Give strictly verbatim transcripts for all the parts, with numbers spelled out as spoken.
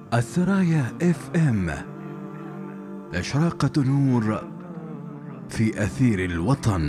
السرايا اف ام، إشراقة نور في أثير الوطن.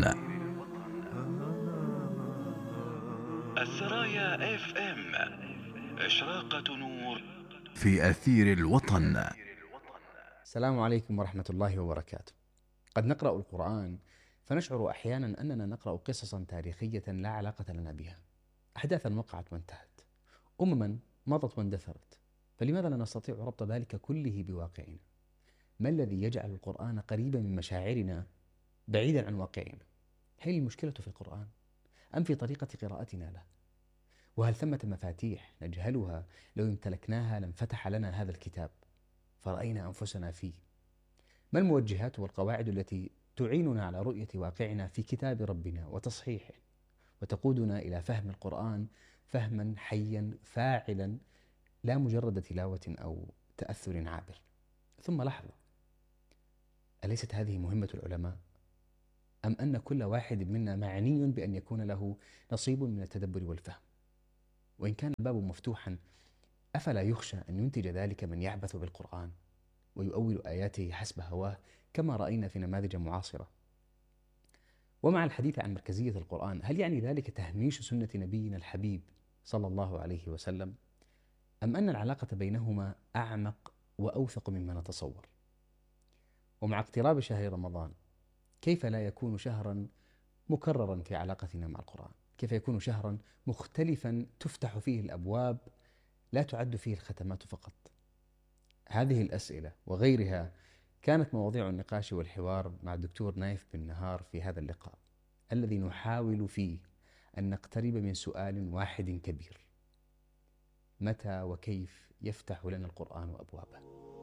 السرايا اف ام، إشراقة نور في أثير الوطن. السلام عليكم ورحمة الله وبركاته. قد نقرأ القرآن فنشعر أحيانا أننا نقرأ قصصا تاريخية لا علاقة لنا بها، أحداثا وقعت وانتهت، أمما مضت واندثرت، فلماذا لا نستطيع ربط ذلك كله بواقعنا؟ ما الذي يجعل القرآن قريبا من مشاعرنا بعيدا عن واقعنا؟ هل المشكلة في القرآن أم في طريقة قراءتنا له؟ وهل ثمة مفاتيح نجهلها لو امتلكناها لانفتح لنا هذا الكتاب فرأينا أنفسنا فيه؟ ما الموجهات والقواعد التي تعيننا على رؤية واقعنا في كتاب ربنا وتصحيحه، وتقودنا إلى فهم القرآن فهما حيا فاعلا، لا مجرد تلاوة أو تأثر عابر؟ ثم لحظة، أليست هذه مهمة العلماء؟ أم أن كل واحد منا معني بأن يكون له نصيب من التدبر والفهم؟ وإن كان الباب مفتوحا، أفلا يخشى أن ينتج ذلك من يعبث بالقرآن ويؤول آياته حسب هواه كما رأينا في نماذج معاصرة؟ ومع الحديث عن مركزية القرآن، هل يعني ذلك تهميش سنة نبينا الحبيب صلى الله عليه وسلم؟ أم أن العلاقة بينهما أعمق وأوثق مما نتصور؟ ومع اقتراب شهر رمضان، كيف لا يكون شهرا مكررا في علاقتنا مع القرآن؟ كيف يكون شهرا مختلفا تفتح فيه الأبواب لا تعد فيه الختمات فقط؟ هذه الأسئلة وغيرها كانت مواضيع النقاش والحوار مع الدكتور نايف بن نهار في هذا اللقاء، الذي نحاول فيه أن نقترب من سؤال واحد كبير: متى وكيف يفتح لنا القرآن أبوابه؟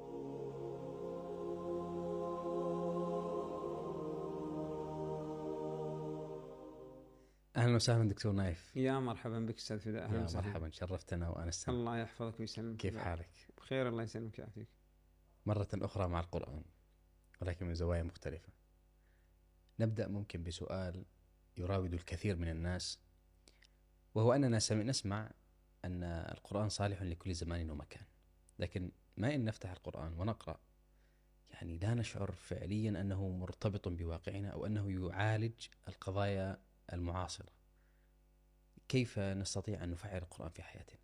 أهلا وسهلا دكتور نايف. يا مرحبا بك أستاذ فداء. أهلا وسهلا. مرحبا، شرفتنا وأنستنا. الله يحفظك ويسلمك. كيف حالك؟ بخير، الله يسلمك ويعافيك. مرة أخرى مع القرآن، ولكن من زوايا مختلفة. نبدأ ممكن بسؤال يراود الكثير من الناس، وهو أننا نسمع أن القرآن صالح لكل زمان ومكان، لكن ما إن نفتح القرآن ونقرأ يعني لا نشعر فعليا أنه مرتبط بواقعنا أو أنه يعالج القضايا المعاصرة. كيف نستطيع أن نفعل القرآن في حياتنا؟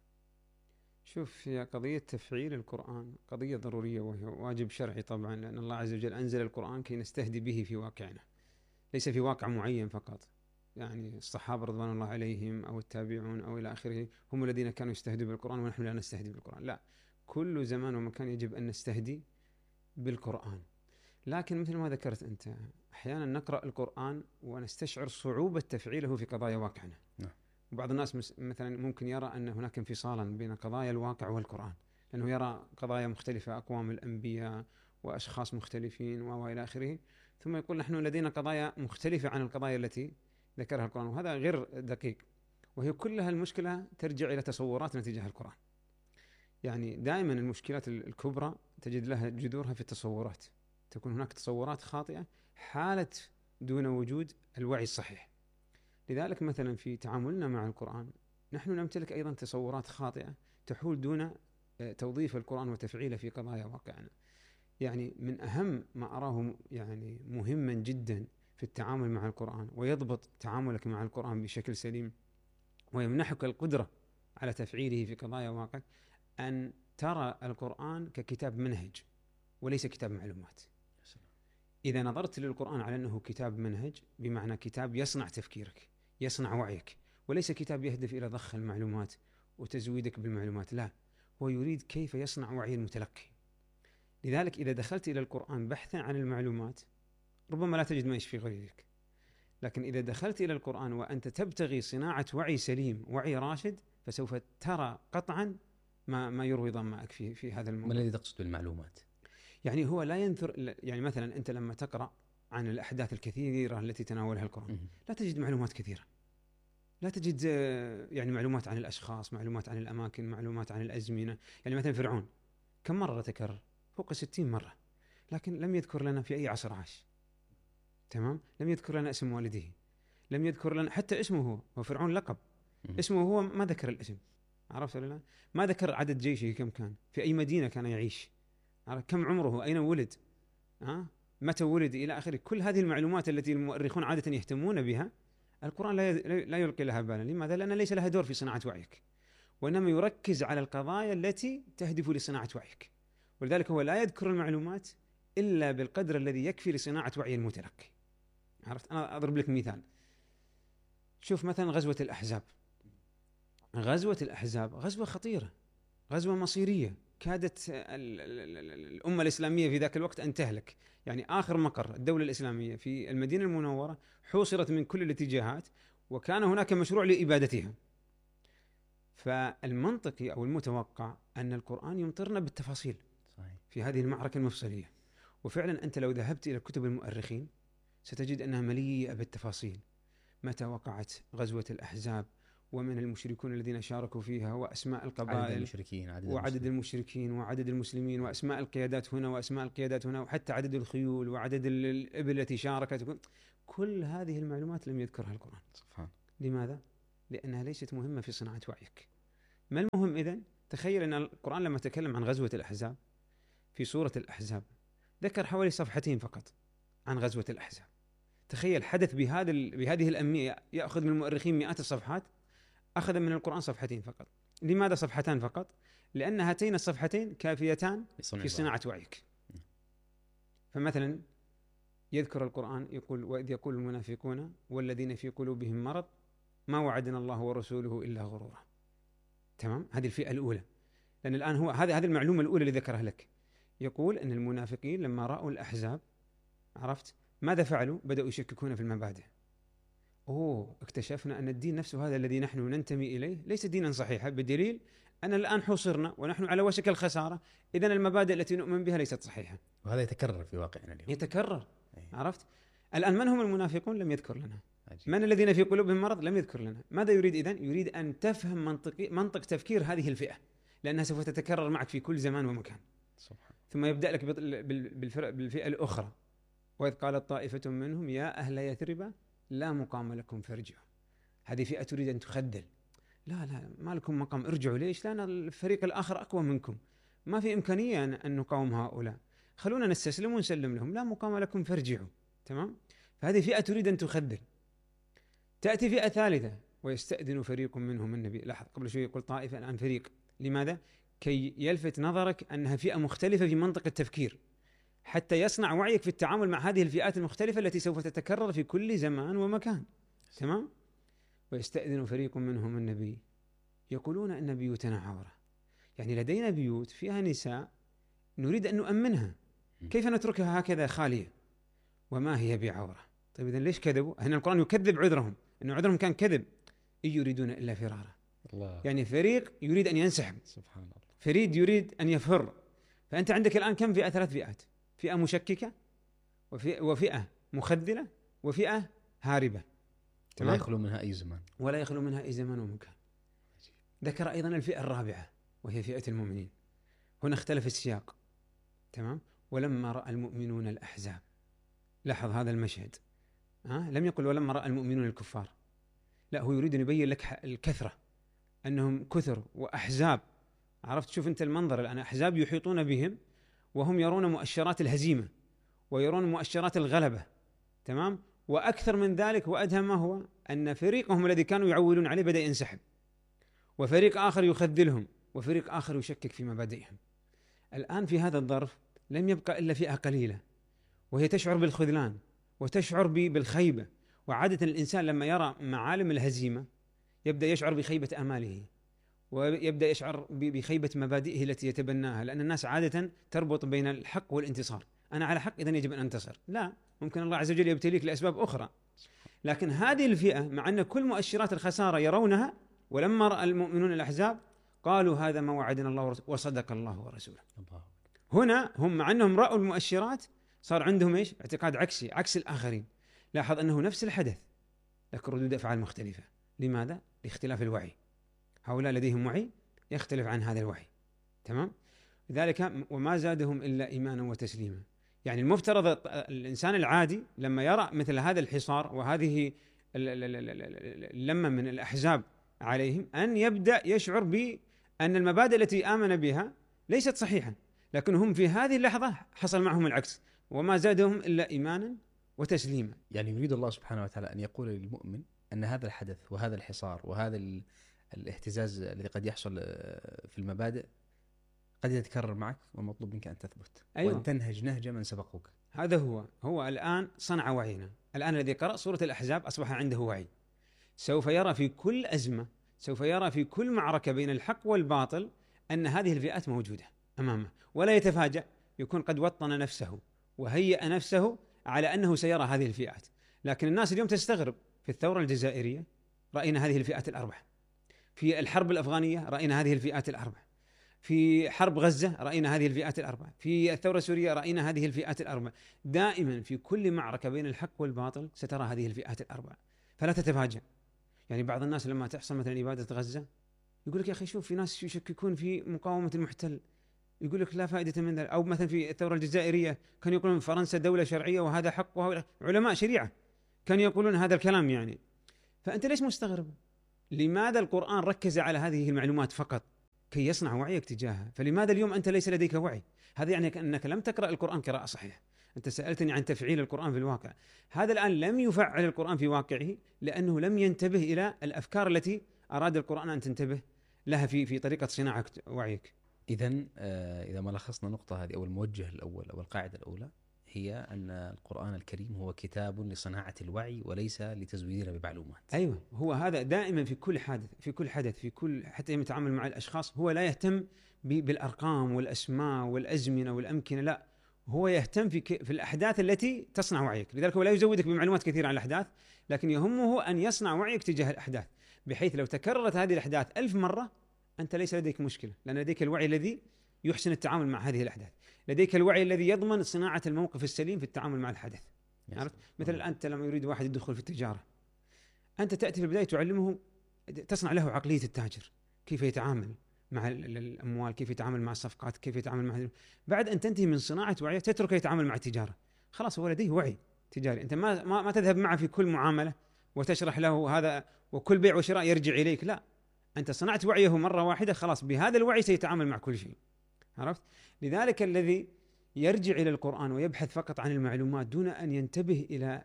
شوف، هي قضية تفعيل القرآن قضية ضرورية، وهي واجب شرعي طبعا، لأن الله عز وجل أنزل القرآن كي نستهدي به في واقعنا، ليس في واقع معين فقط. يعني الصحابة رضوان الله عليهم أو التابعون أو إلى آخره هم الذين كانوا يستهدوا بالقرآن، ونحن لا نستهدي بالقرآن. لا، كل زمان ومكان يجب أن نستهدي بالقرآن. لكن مثل ما ذكرت أنت، أحيانا نقرأ القرآن ونستشعر صعوبة تفعيله في قضايا واقعنا. نعم. وبعض الناس مثلا ممكن يرى أن هناك انفصالا بين قضايا الواقع والقرآن، لأنه يرى قضايا مختلفة، أقوام الأنبياء وأشخاص مختلفين وإلى آخره، ثم يقول نحن لدينا قضايا مختلفة عن القضايا التي ذكرها القرآن، وهذا غير دقيق. وهي كلها المشكلة ترجع إلى تصوراتنا تجاه القرآن. يعني دائما المشكلات الكبرى تجد لها جذورها في التصورات، تكون هناك تصورات خاطئة حالت دون وجود الوعي الصحيح. لذلك مثلا في تعاملنا مع القرآن نحن نمتلك أيضا تصورات خاطئة تحول دون توظيف القرآن وتفعيله في قضايا واقعنا. يعني من أهم ما أراه يعني مهما جدا في التعامل مع القرآن، ويضبط تعاملك مع القرآن بشكل سليم ويمنحك القدرة على تفعيله في قضايا واقع، أن ترى القرآن ككتاب منهج وليس كتاب معلومات. إذا نظرت للقرآن على أنه كتاب منهج، بمعنى كتاب يصنع تفكيرك، يصنع وعيك، وليس كتاب يهدف إلى ضخ المعلومات وتزويدك بالمعلومات، لا، هو يريد كيف يصنع وعي المتلقي. لذلك إذا دخلت إلى القرآن بحثا عن المعلومات ربما لا تجد ما يشفي غيرك، لكن إذا دخلت إلى القرآن وأنت تبتغي صناعة وعي سليم، وعي راشد، فسوف ترى قطعا ما ما يروي ظمأك في في هذا الموضوع. ما الذي تقصد بالمعلومات؟ يعني هو لا ينثر، يعني مثلا أنت لما تقرأ عن الأحداث الكثيرة التي تناولها القرآن لا تجد معلومات كثيرة، لا تجد يعني معلومات عن الأشخاص، معلومات عن الأماكن، معلومات عن الأزمنة. يعني مثلا فرعون كم مرة تكرر؟ فوق ستين مرة، لكن لم يذكر لنا في أي عصر عاش. تمام؟ لم يذكر لنا اسم والده، لم يذكر لنا حتى اسمه. هو هو فرعون لقب، اسمه هو ما ذكر الاسم. عرفت ولا لا؟ ما ذكر عدد جيشه كم كان، في أي مدينة كان يعيش، كم عمره، أين ولد، ها؟ متى ولد، إلى آخره. كل هذه المعلومات التي المؤرخون عادة يهتمون بها، القرآن لا لا يلقي لها بالا. لماذا؟ لأن ليس لها دور في صناعة وعيك، وإنما يركز على القضايا التي تهدف لصناعة وعيك. ولذلك هو لا يذكر المعلومات إلا بالقدر الذي يكفي لصناعة وعي المتلقي. عرفت؟ أنا أضرب لك مثال. شوف مثلا غزوة الأحزاب. غزوة الأحزاب غزوة خطيرة، غزوة مصيرية، كادت الأمة الإسلامية في ذاك الوقت أن تهلك. يعني آخر مقر الدولة الإسلامية في المدينة المنورة حوصرت من كل الاتجاهات، وكان هناك مشروع لإبادتها. فالمنطقي أو المتوقع أن القرآن يمطرنا بالتفاصيل في هذه المعركة المفصلية. وفعلا أنت لو ذهبت إلى كتب المؤرخين ستجد أنها مليئة بالتفاصيل، متى وقعت غزوة الأحزاب، ومن المشركون الذين شاركوا فيها، وأسماء القبائل، عدد المشركين، عدد وعدد المسلمين. المشركين وعدد المسلمين، وأسماء القيادات هنا وأسماء القيادات هنا، وحتى عدد الخيول وعدد الإبل التي شاركت. كل هذه المعلومات لم يذكرها القرآن. سبحان. لماذا؟ لأنها ليست مهمة في صناعة وعيك. ما المهم إذن؟ تخيل أن القرآن لما تكلم عن غزوة الأحزاب في سورة الأحزاب ذكر حوالي صفحتين فقط عن غزوة الأحزاب. تخيل حدث بهذا بهذه الأهمية يأخذ من المؤرخين مئات الصفحات، أخذ من القرآن صفحتين فقط. لماذا صفحتان فقط؟ لأن هاتين الصفحتين كافيتان في صناعة وعيك. فمثلا يذكر القرآن يقول: وإذ يقول المنافقون والذين في قلوبهم مرض ما وعدنا الله ورسوله إلا غرورا. تمام؟ هذه الفئة الأولى. لأن الآن هو هذه هذه المعلومة الأولى اللي ذكرها لك. يقول أن المنافقين لما رأوا الأحزاب، عرفت ماذا فعلوا؟ بدأوا يشككون في المبادئ. أوه، اكتشفنا أن الدين نفسه هذا الذي نحن ننتمي إليه ليس دينا صحيحا، بدليل أن الآن حوصرنا ونحن على وشك الخسارة. إذن المبادئ التي نؤمن بها ليست صحيحة. وهذا يتكرر في واقعنا اليوم. يتكرر. أيه. عرفت؟ الآن من هم المنافقون؟ لم يذكر لنا. عجيب. من الذين في قلوبهم مرض؟ لم يذكر لنا. ماذا يريد إذن؟ يريد أن تفهم منطقي منطق تفكير هذه الفئة، لأنها سوف تتكرر معك في كل زمان ومكان. سبحان. ثم يبدأ لك بالفئة الأخرى: وإذ قالت طائفة منهم يا أهل يثرب لا مقام لكم فارجعوا. هذه فئة تريد أن تخذل. لا لا ما لكم مقام، ارجعوا. ليش؟ لأن الفريق الآخر أقوى منكم، ما في إمكانية أن نقاوم هؤلاء، خلونا نستسلم ونسلم لهم، لا مقام لكم فارجعوا. تمام؟ فهذه فئة تريد أن تخذل. تأتي فئة ثالثة: ويستأذن فريق منهم النبي. لاحظ قبل شوي يقول طائفة، الآن فريق. لماذا؟ كي يلفت نظرك أنها فئة مختلفة في منطق التفكير، حتى يصنع وعيك في التعامل مع هذه الفئات المختلفة التي سوف تتكرر في كل زمان ومكان. تمام؟ ويستأذن فريق منهم النبي يقولون إن بيوتنا عورة. يعني لدينا بيوت فيها نساء نريد أن نؤمنها، كيف نتركها هكذا خالية وما هي بعورة؟ طيب إذن ليش كذبوا؟ هنا القرآن يكذب عذرهم، أنه عذرهم كان كذب. إن يريدون إلا فرارا. الله. يعني فريق يريد أن ينسحب، سبحان الله، فريد يريد أن يفر. فأنت عندك الآن كم فئة؟ ثلاث فئات: فئة مشككة، وفئة مخذلة، وفئة هاربة. ولا يخلو منها أي زمان، ولا يخلو منها أي زمان ومكان. ذكر أيضا الفئة الرابعة وهي فئة المؤمنين. هنا اختلف السياق. تمام؟ ولما رأى المؤمنون الأحزاب. لاحظ هذا المشهد. ها؟ لم يقل ولما رأى المؤمنون الكفار، لا، هو يريد أن يبين لك الكثرة، أنهم كثر وأحزاب. عرفت؟ شوف أنت المنظر الآن، أحزاب يحيطون بهم وهم يرون مؤشرات الهزيمة ويرون مؤشرات الغلبة. تمام؟ وأكثر من ذلك وأدهم ما هو أن فريقهم الذي كانوا يعولون عليه بدأ ينسحب، وفريق آخر يخذلهم، وفريق آخر يشكك في مبادئهم. الآن في هذا الظرف لم يبقى إلا فئة قليلة، وهي تشعر بالخذلان وتشعر بالخيبة. وعادة الإنسان لما يرى معالم الهزيمة يبدأ يشعر بخيبة آماله، ويبدأ يشعر بخيبة مبادئه التي يتبناها، لأن الناس عادة تربط بين الحق والانتصار. أنا على حق إذن يجب أن أنتصر. لا، ممكن الله عز وجل يبتليك لأسباب أخرى. لكن هذه الفئة مع أن كل مؤشرات الخسارة يرونها، ولما رأى المؤمنون الأحزاب قالوا هذا ما وعدنا الله ورسوله وصدق الله ورسوله. هنا هم مع أنهم رأوا المؤشرات صار عندهم إيش؟ اعتقاد عكسي، عكس الآخرين. لاحظ أنه نفس الحدث لكن ردود أفعال مختلفة. لماذا؟ لاختلاف الوعي. هؤلاء لديهم وعي يختلف عن هذا الوعي. تمام؟ لذلك وما زادهم إلا إيمانا وتسليما. يعني المفترض الإنسان العادي لما يرى مثل هذا الحصار وهذه اللمة من الأحزاب عليهم أن يبدأ يشعر أن المبادئ التي آمن بها ليست صحيحة، لكن هم في هذه اللحظة حصل معهم العكس، وما زادهم إلا إيمانا وتسليما. يعني يريد الله سبحانه وتعالى أن يقول للمؤمن أن هذا الحدث وهذا الحصار وهذا الاهتزاز الذي قد يحصل في المبادئ قد يتكرر معك، والمطلوب منك أن تثبت. أيوة. وأن تنهج نهج من سبقوك. هذا هو هو الآن صنع وعينا. الآن الذي قرأ سورة الأحزاب أصبح عنده وعي، سوف يرى في كل أزمة، سوف يرى في كل معركة بين الحق والباطل أن هذه الفئات موجودة أمامه، ولا يتفاجأ، يكون قد وطن نفسه وهيأ نفسه على أنه سيرى هذه الفئات. لكن الناس اليوم تستغرب، في الثورة الجزائرية رأينا هذه الفئات الأربع، في الحرب الأفغانية رأينا هذه الفئات الأربع، في حرب غزة رأينا هذه الفئات الأربع، في الثورة السورية رأينا هذه الفئات الأربع. دائما في كل معركة بين الحق والباطل سترى هذه الفئات الأربع، فلا تتفاجأ. يعني بعض الناس لما تحصل مثلا إبادة غزة يقول لك يا أخي شوف، في ناس يشككون في مقاومة المحتل، يقول لك لا فائدة من ذلك. أو مثلا في الثورة الجزائرية كانوا يقولون فرنسا دولة شرعية وهذا حق، وهذا علماء شريعة كانوا يقولون هذا الكلام يعني. فأنت ليش مستغرب؟ لماذا القرآن ركز على هذه المعلومات فقط كي يصنع وعيك تجاهها؟ فلماذا اليوم أنت ليس لديك وعي؟ هذا يعني أنك لم تقرأ القرآن قراءة صحيحة. أنت سألتني عن تفعيل القرآن في الواقع، هذا الآن لم يفعل القرآن في واقعه لأنه لم ينتبه إلى الأفكار التي أراد القرآن أن تنتبه لها في في طريقة صناعة وعيك. إذن إذا ما لخصنا النقطة هذه أو الموجه الأول أو القاعدة الأولى، هي أن القرآن الكريم هو كتاب لصناعة الوعي وليس لتزويدنا بمعلومات. أيوة، هو هذا دائما في كل حادث في كل حدث في كل حتى يتعامل مع الأشخاص، هو لا يهتم بالأرقام والأسماء والأزمنة والأمكنة، لا، هو يهتم في في الأحداث التي تصنع وعيك. لذلك هو لا يزودك بمعلومات كثيرة عن الأحداث، لكن يهمه أن يصنع وعيك تجاه الأحداث، بحيث لو تكررت هذه الأحداث ألف مرة أنت ليس لديك مشكلة، لأن لديك الوعي الذي يحسن التعامل مع هذه الأحداث، لديك الوعي الذي يضمن صناعة الموقف السليم في التعامل مع الحدث. عرفت؟ مثل الآن أنت لما يريد واحد يدخل في التجارة، أنت تأتي في البداية تعلمه، تصنع له عقلية التاجر، كيف يتعامل مع الأموال، كيف يتعامل مع الصفقات، كيف يتعامل مع. بعد أن تنتهي من صناعة وعيه تتركه يتعامل مع التجارة، خلاص هو لديه وعي تجاري. أنت ما ما, ما تذهب معه في كل معاملة وتشرح له هذا وكل بيع وشراء يرجع إليك، لا، أنت صنعت وعيه مرة واحدة، خلاص بهذا الوعي سيتعامل مع كل شيء. عرفت؟ لذلك الذي يرجع إلى القرآن ويبحث فقط عن المعلومات دون أن ينتبه إلى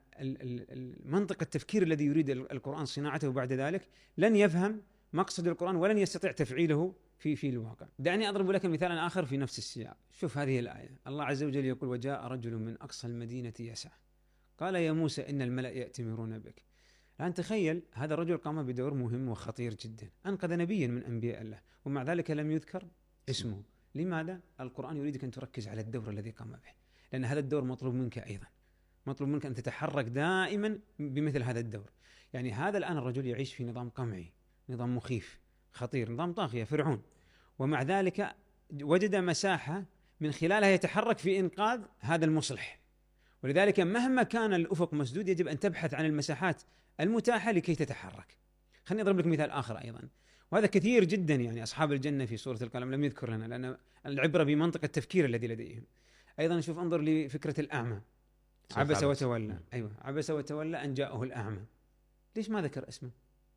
منطق التفكير الذي يريد القرآن صناعته بعد ذلك لن يفهم مقصد القرآن ولن يستطيع تفعيله في في الواقع. دعني أضرب لك مثالا آخر في نفس السياق. شوف هذه الآية، الله عز وجل يقول: وجاء رجل من أقصى المدينة يسعى قال يا موسى إن الملأ يأتمرون بك. الآن تخيل، هذا الرجل قام بدور مهم وخطير جدا، أنقذ نبيا من أنبياء الله، ومع ذلك لم يذكر اسمه. لماذا؟ القرآن يريدك أن تركز على الدور الذي قام به، لأن هذا الدور مطلوب منك أيضا، مطلوب منك أن تتحرك دائما بمثل هذا الدور. يعني هذا الآن الرجل يعيش في نظام قمعي، نظام مخيف خطير، نظام طاغية فرعون، ومع ذلك وجد مساحة من خلالها يتحرك في إنقاذ هذا المصلح. ولذلك مهما كان الأفق مسدود يجب أن تبحث عن المساحات المتاحة لكي تتحرك. خليني أضرب لك مثال آخر أيضا، وهذا كثير جدا، يعني أصحاب الجنة في سورة القلم لم يذكر لنا، لأن العبرة بمنطق التفكير الذي لديهم. أيضا شوف، انظر لفكرة الأعمى، عبس وتولى. أيوة، عبس وتولى أن جاءه الأعمى. ليش ما ذكر اسمه؟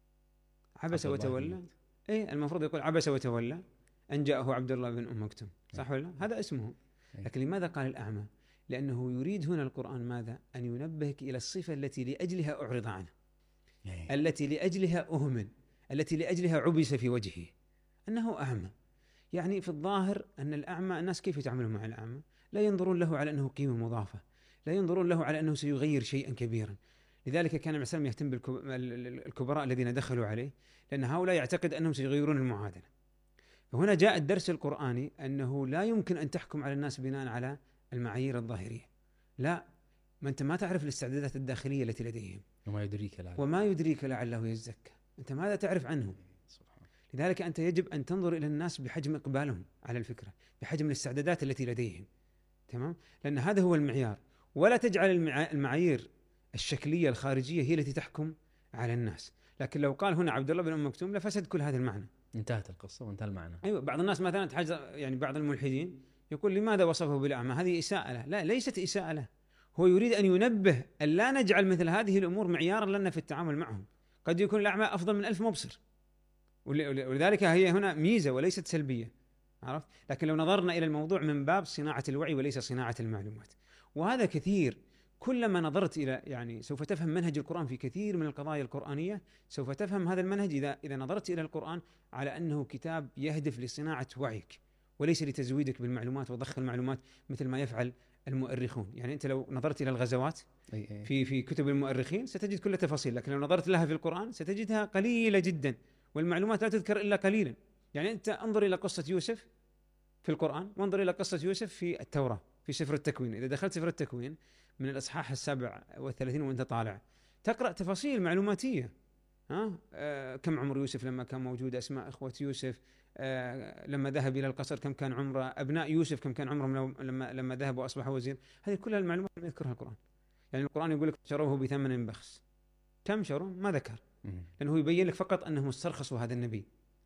عبس وتولى، إيه المفروض يقول عبس وتولى أن جاءه عبد الله بن أم مكتوم، صح ولا؟ هذا اسمه. لكن لماذا قال الأعمى؟ لأنه يريد هنا القرآن ماذا؟ أن ينبهك إلى الصفة التي لأجلها أعرض عنه، التي لأجلها أهمل، التي لأجلها عبس في وجهه، أنه أعمى. يعني في الظاهر أن الأعمى، الناس كيف يتعاملون مع الأعمى؟ لا ينظرون له على أنه قيمة مضافة، لا ينظرون له على أنه سيغير شيئا كبيرا. لذلك كان النبي صلى الله عليه وسلم يهتم بالكبراء الذين دخلوا عليه، لأن هؤلاء يعتقد أنهم سيغيرون المعادلة. فهنا جاء الدرس القرآني أنه لا يمكن أن تحكم على الناس بناء على المعايير الظاهرية، لا، ما أنت ما تعرف الاستعدادات الداخلية التي لديهم، وما يدريك لعله وما يدريك لعله يزكى، أنت ماذا تعرف عنه؟ لذلك أنت يجب أن تنظر إلى الناس بحجم إقبالهم على الفكرة، بحجم الاستعدادات التي لديهم، تمام؟ لأن هذا هو المعيار، ولا تجعل المعايير الشكلية الخارجية هي التي تحكم على الناس. لكن لو قال هنا عبد الله بن أم مكتوم لفسد كل هذا المعنى، انتهت القصة وانتهى المعنى. أيوة، بعض الناس مثلا تحج، يعني بعض الملحدين يقول لماذا وصفه بالأعمى؟ هذه إساءة له. لا، ليست إساءة له، هو يريد أن ينبه أن لا نجعل مثل هذه الأمور معيارا لنا في التعامل معهم. قد يكون الأعمى أفضل من ألف مبصر، ولذلك هي هنا ميزة وليست سلبية، عرفت؟ لكن لو نظرنا إلى الموضوع من باب صناعة الوعي وليس صناعة المعلومات، وهذا كثير. كلما نظرت إلى يعني سوف تفهم منهج القرآن في كثير من القضايا القرآنية، سوف تفهم هذا المنهج إذا إذا نظرت إلى القرآن على أنه كتاب يهدف لصناعة وعيك وليس لتزويدك بالمعلومات وضخ المعلومات مثل ما يفعل المؤرخون. يعني أنت لو نظرت إلى الغزوات في في كتب المؤرخين ستجد كل التفاصيل، لكن لو نظرت لها في القرآن ستجدها قليلة جدا، والمعلومات لا تذكر إلا قليلا. يعني أنت انظر إلى قصة يوسف في القرآن، وانظر إلى قصة يوسف في التوراة في سفر التكوين. إذا دخلت سفر التكوين من الأصحاح السابع والثلاثين وأنت طالع تقرأ تفاصيل معلوماتية. ها آه كم عمر يوسف لما كان موجود، أسماء إخوة يوسف، آه لما ذهب إلى القصر كم كان عمره، أبناء يوسف كم كان عمرهم لما لما ذهب وأصبح وزير. هذه كلها المعلومات لم يذكرها القرآن. يعني القرآن يقول لك شروه بثمن بخس، كم شروه ما ذكر، لأنه يبين لك فقط أنهم استرخصوا هذا النبي.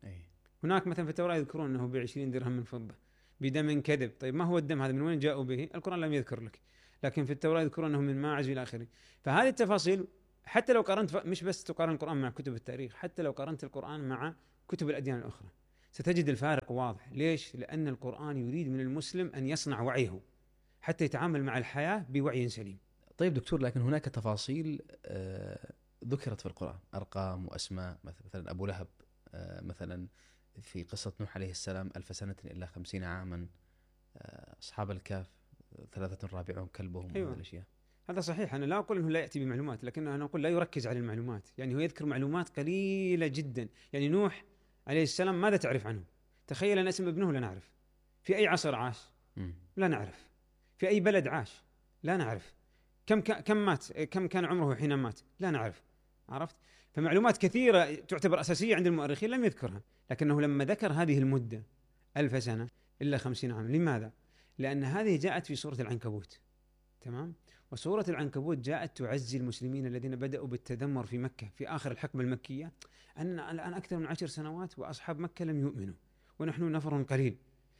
هناك مثلا في التوراة يذكرون أنه بعشرين درهم من فضة بدم كذب. طيب ما هو الدم هذا، من وين جاءوا به؟ القرآن لم يذكر لك، لكن في التوراة يذكرون أنه من ماعز إلى آخره. فهذه التفاصيل حتى لو قارنت، مش بس تقارن القرآن مع كتب التاريخ، حتى لو قارنت القرآن مع كتب الأديان الأخرى ستجد الفارق واضح. ليش؟ لأن القرآن يريد من المسلم أن يصنع وعيه حتى يتعامل مع الحياة بوعي سليم. طيب دكتور، لكن هناك تفاصيل آه ذكرت في القرآن، أرقام وأسماء، مثلا أبو لهب آه مثلا في قصة نوح عليه السلام ألف سنة إلا خمسين عاما، آه أصحاب الكهف ثلاثة رابعهم كلبهم. أيوة. هذه الأشياء هذا صحيح. أنا لا أقول أنه لا يأتي بمعلومات، لكن أنا أقول لا يركز على المعلومات. يعني هو يذكر معلومات قليلة جدا. يعني نوح عليه السلام ماذا تعرف عنه؟ تخيل أن اسم ابنه لا نعرف، في أي عصر عاش لا نعرف، في أي بلد عاش لا نعرف، كم كم مات، كم كان عمره حين مات لا نعرف، عرفت؟ فمعلومات كثيرة تعتبر أساسية عند المؤرخين لم يذكرها، لكنه لما ذكر هذه المدة ألف سنة إلا خمسين عام، لماذا؟ لأن هذه جاءت في سورة العنكبوت، تمام؟ وسورة العنكبوت جاءت تعزي المسلمين الذين بدأوا بالتذمر في مكة في آخر الحقبة المكية، أن الآن أكثر من عشر سنوات وأصحاب مكة لم يؤمنوا ونحن نفر قليل.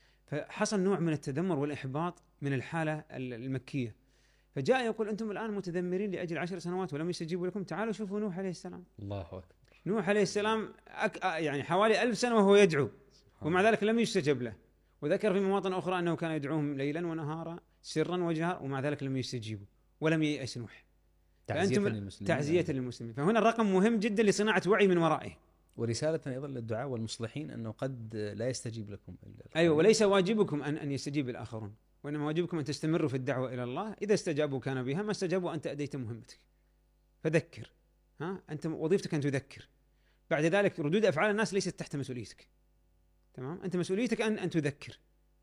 فحصل نوع من التذمر والإحباط من الحالة المكية، فجاء يقول أنتم الآن متذمرين لأجل عشر سنوات ولم يستجيبوا لكم، تعالوا شوفوا نوح عليه السلام. الله أكبر. نوح عليه السلام أك... يعني حوالي ألف سنة وهو يدعو، ومع ذلك لم يستجب له. وذكر في مواطن أخرى أنه كان يدعوهم ليلا ونهارا سرا وجهرا، ومع ذلك لم يستجيبوا ولم ييأس نوح. تعزية للمسلمين. تعزية للمسلمين. فهنا الرقم مهم جدا لصناعة وعي من ورائه، ورسالة أيضا للدعاء والمصلحين أنه قد لا يستجيب لكم. أيوة، وليس واجبكم أن أن يستجيب الآخرون، وإنما واجبكم أن تستمروا في الدعوة إلى الله. إذا استجابوا كان بها، ما استجابوا أنت أديت مهمتك. فذكر، ها أنت وظيفتك أن تذكر. بعد ذلك ردود أفعال الناس ليست تحت مسؤوليتك، تمام؟ أنت مسؤوليتك أن أن تذكر.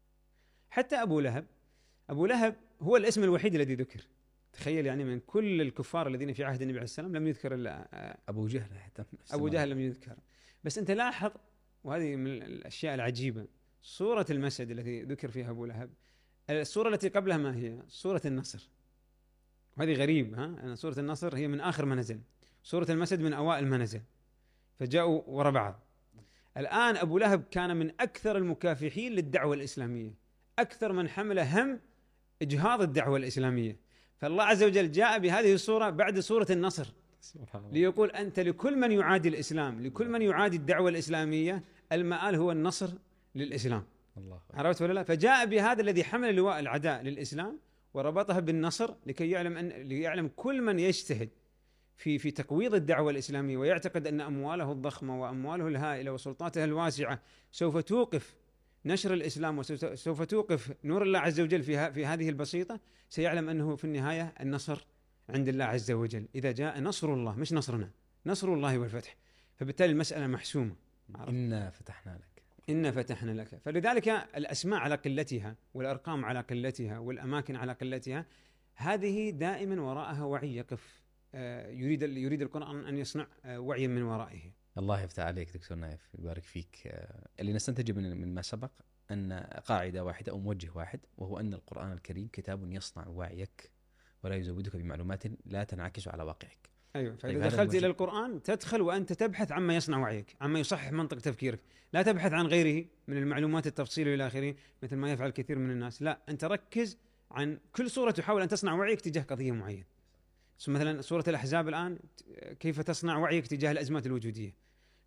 حتى أبو لهب، أبو لهب هو الاسم الوحيد الذي ذكر. تخيل يعني من كل الكفار الذين في عهد النبي عليه السلام لم يذكر إلا أبو جهل. حتى أبو جهل لم يذكر. بس أنت لاحظ، وهذه من الأشياء العجيبة، سورة المسد التي ذكر فيها أبو لهب، السورة التي قبلها ما هي؟ سورة النصر. وهذه غريب، ها؟ أن سورة النصر هي من آخر ما نزل، سورة المسد من أوائل ما نزل، فجاءوا وراء بعض. الآن أبو لهب كان من أكثر المكافحين للدعوة الإسلامية، أكثر من حمل هم إجهاض الدعوة الإسلامية. فالله عز وجل جاء بهذه السورة بعد سورة النصر ليقول أنت لكل من يعادي الإسلام، لكل من يعادي الدعوة الإسلامية، المآل هو النصر للإسلام. الله. عرفت ولا لا؟ فجاء بهذا الذي حمل لواء العداء للإسلام وربطها بالنصر لكي يعلم أن ليعلم كل من يجتهد في في تقويض الدعوة الإسلامية ويعتقد أن أمواله الضخمة وأمواله الهائلة وسلطاته الواسعة سوف توقف نشر الإسلام وسوف توقف نور الله عز وجل في في هذه البسيطة، سيعلم أنه في النهاية النصر عند الله عز وجل. إذا جاء نصر الله، مش نصرنا، نصر الله والفتح. فبالتالي المسألة محسومة. إنا فتحنا لك إنا فتحنا لك. فلذلك الأسماء على قلتها والأرقام على قلتها والأماكن على قلتها، هذه دائما وراءها وعي يقف. يريد يريد القرآن أن يصنع وعيا من ورائه. الله يفتح عليك دكتور نايف، يبارك فيك. اللي نستنتج من من ما سبق أن قاعدة واحدة أو موجه واحد، وهو أن القرآن الكريم كتاب يصنع وعيك ولا يزودك بمعلومات لا تنعكس على واقعك. أيوة. فإذا دخلت إلى القرآن تدخل وأنت تبحث عما يصنع وعيك، عما يصحح منطق تفكيرك، لا تبحث عن غيره من المعلومات التفصيلية إلى آخره مثل ما يفعل كثير من الناس. لا، أنت ركز عن كل سورة تحاول أن تصنع وعيك تجاه قضية معينة. مثلا سورة الأحزاب الآن كيف تصنع وعيك تجاه الأزمات الوجودية،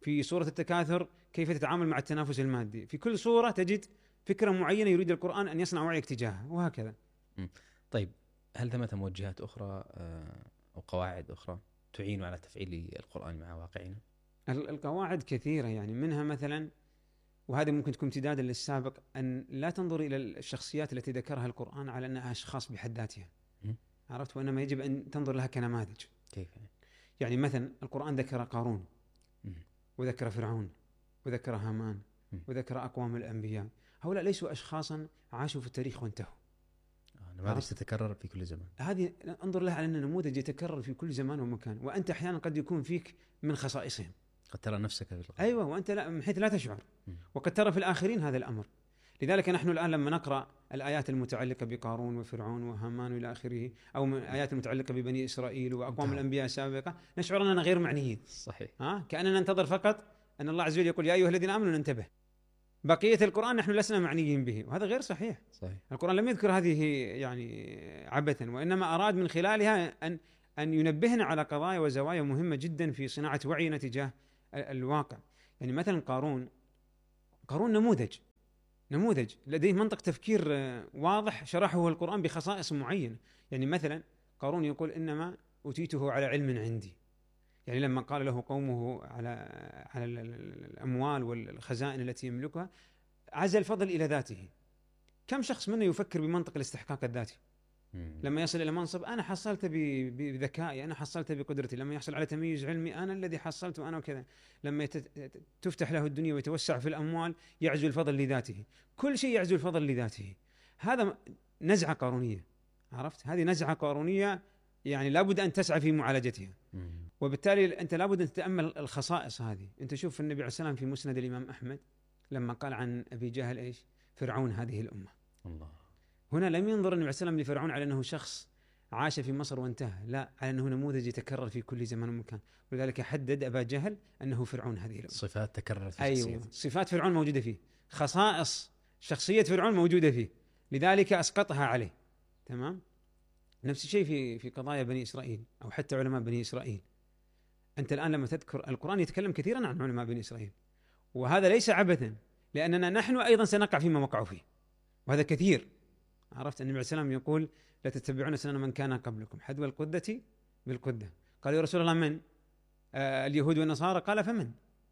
في سورة التكاثر كيف تتعامل مع التنافس المادي. في كل سورة تجد فكرة معينة يريد القرآن أن يصنع وعيك تجاهها، وهكذا. طيب، هل ثمة موجهات أخرى أو قواعد أخرى تعين على تفعيل القرآن مع واقعنا؟ القواعد كثيرة، يعني منها مثلا، وهذه ممكن تكون امتدادا للسابق، أن لا تنظر إلى الشخصيات التي ذكرها القرآن على أنها أشخاص بحد ذاتها، عرفت، وإنما يجب أن تنظر لها كنماذج. كيف؟ يعني مثلا القرآن ذكر قارون، وذكر فرعون، وذكر هامان، وذكر أقوام الأنبياء. هؤلاء ليسوا أشخاصا عاشوا في التاريخ وانتهوا. نماذج تتكرر في كل زمان. هذه انظر لها على أن نموذج يتكرر في كل زمان ومكان، وأنت أحيانا قد يكون فيك من خصائصهم، قد ترى نفسك في القرآن. أيوة، وأنت لا، من حيث لا تشعر، وقد ترى في الآخرين هذا الأمر. لذلك نحن الآن لما نقرأ الآيات المتعلقة بقارون وفرعون وهامان وإلى آخره، أو الآيات المتعلقة ببني إسرائيل وأقوام طبعا. الأنبياء السابقة، نشعر أننا غير معنيين. صحيح. ها؟ كأننا ننتظر فقط أن الله عز وجل يقول يا أيها الذين آمنوا ننتبه. بقية القرآن نحن لسنا معنيين به، وهذا غير صحيح. صحيح. القرآن لم يذكر هذه يعني عبثا، وإنما أراد من خلالها أن أن ينبهنا على قضايا وزوايا مهمة جدا في صناعة وعينا تجاه الواقع. يعني مثلا قارون قارون نموذج نموذج لديه منطق تفكير واضح شرحه القرآن بخصائص معينة. يعني مثلا قارون يقول إنما أوتيته على علم عندي، يعني لما قال له قومه على على الأموال والخزائن التي يملكها عزل الفضل إلى ذاته. كم شخص منا يفكر بمنطق الاستحقاق الذاتي؟ لما يصل إلى منصب أنا حصلت بذكائي، أنا حصلت بقدرتي، لما يحصل على تميز علمي أنا الذي حصلت أنا وكذا، لما تفتح له الدنيا ويتوسع في الأموال يعزو الفضل لذاته، كل شيء يعزو الفضل لذاته. هذا نزعة قارونية، عرفت؟ هذه نزعة قارونية يعني لابد أن تسعى في معالجتها. وبالتالي أنت لابد أن تتأمل الخصائص هذه. أنت شوف النبي عليه السلام في مسند الإمام أحمد لما قال عن أبي جهل إيش؟ فرعون هذه الأمة. الله. هنا لم ينظر النبي عليه السلام لفرعون على أنه شخص عاش في مصر وانتهى، لا، على أنه نموذج يتكرر في كل زمان ومكان، ولذلك حدد أبا جهل أنه فرعون هذه الأمة. صفات تكررت في أيوة، شخصيته. صفات فرعون موجودة فيه، خصائص شخصية فرعون موجودة فيه، لذلك أسقطها عليه. تمام. نفس الشيء في في قضايا بني إسرائيل أو حتى علماء بني إسرائيل. أنت الآن لما تذكر القرآن يتكلم كثيرا عن علماء بني إسرائيل، وهذا ليس عبثا، لأننا نحن أيضا سنقع فيما وقعوا فيه، وهذا كثير. عرفت النبي عليه السلام يقول لا تتبعون سنن من كان قبلكم حذو القدة بالقدة. قال يا رسول الله من؟ آه اليهود والنصارى. قال فمن؟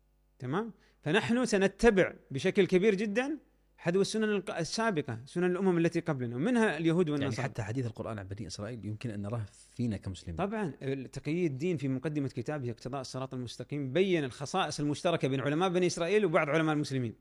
تمام. فنحن سنتبع بشكل كبير جدا حذو السنن السابقة، سنن الأمم التي قبلنا، ومنها اليهود والنصارى. يعني حتى حديث القرآن عن بني إسرائيل يمكن أن نراه فينا كمسلمين. طبعا تقي الدين في مقدمة كتابه اقتضاء الصراط المستقيم بين الخصائص المشتركة بين علماء بني إسرائيل وبعض علماء المسلمين.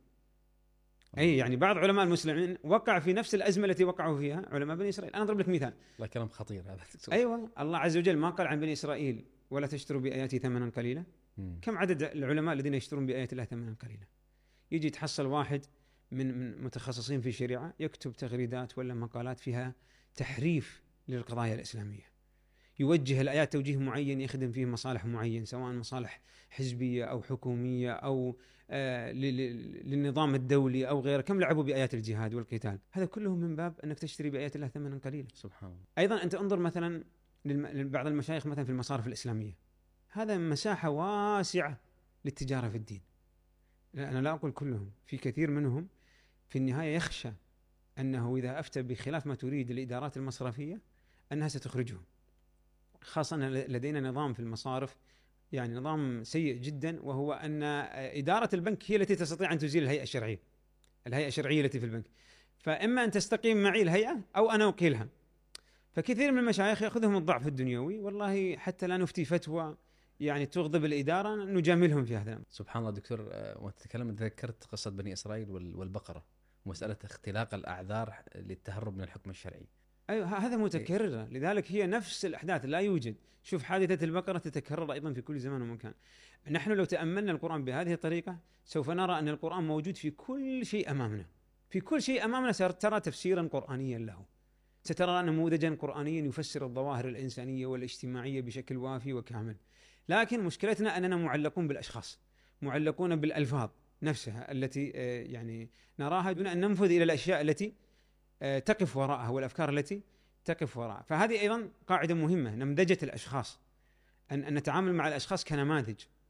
أي يعني بعض علماء المسلمين وقع في نفس الأزمة التي وقعوا فيها علماء بني إسرائيل. أنا أضرب لك مثال. لا، كلام خطير هذا. أيوة، الله عز وجل ما قال عن بني إسرائيل ولا تشتروا بآياتي ثمنا قليلا؟ مم. كم عدد العلماء الذين يشترون بآيات الله ثمنا قليلا؟ يجي يتحصل واحد من من متخصصين في الشريعة يكتب تغريدات ولا مقالات فيها تحريف للقضايا الإسلامية، يوجه الآيات توجيه معين يخدم فيه مصالح معين، سواء مصالح حزبية أو حكومية أو آه للنظام الدولي أو غيره. كم لعبوا بآيات الجهاد والقتال، هذا كله من باب أنك تشتري بآيات الله ثمنا قليلا. سبحان الله. أيضا أنت انظر مثلا لبعض المشايخ مثلا في المصارف الإسلامية، هذا مساحة واسعة للتجارة في الدين. أنا لا أقول كلهم، في كثير منهم في النهاية يخشى أنه إذا أفتى بخلاف ما تريد الإدارات المصرفية أنها ستخرجهم. خاصة لدينا نظام في المصارف يعني نظام سيء جدا، وهو أن إدارة البنك هي التي تستطيع أن تزيل الهيئة الشرعية الهيئة الشرعية التي في البنك، فإما أن تستقيم معي الهيئة أو أنا أوكلها. فكثير من المشايخ يأخذهم الضعف الدنيوي، والله حتى لا نفتي فتوى يعني تغضب الإدارة نجاملهم في هذا. سبحان الله دكتور، وأنت تتكلم تذكرت قصة بني إسرائيل والبقرة ومسألة اختلاق الأعذار للتهرب من الحكم الشرعي. أيوة، هذا متكرر، لذلك هي نفس الأحداث لا يوجد. شوف حادثة البقرة تتكرر أيضا في كل زمان ومكان. نحن لو تأملنا القرآن بهذه الطريقة سوف نرى أن القرآن موجود في كل شيء أمامنا، في كل شيء أمامنا سترى تفسيرا قرآنيا له، سترى نموذجا قرآنيا يفسر الظواهر الإنسانية والاجتماعية بشكل وافي وكامل. لكن مشكلتنا أننا معلقون بالأشخاص، معلقون بالألفاظ نفسها التي يعني نراها دون أن ننفذ إلى الأشياء التي تقف وراءها والأفكار التي تقف وراءها. فهذه أيضا قاعدة مهمة، نمذجة الأشخاص، أن نتعامل مع الأشخاص كنماذج.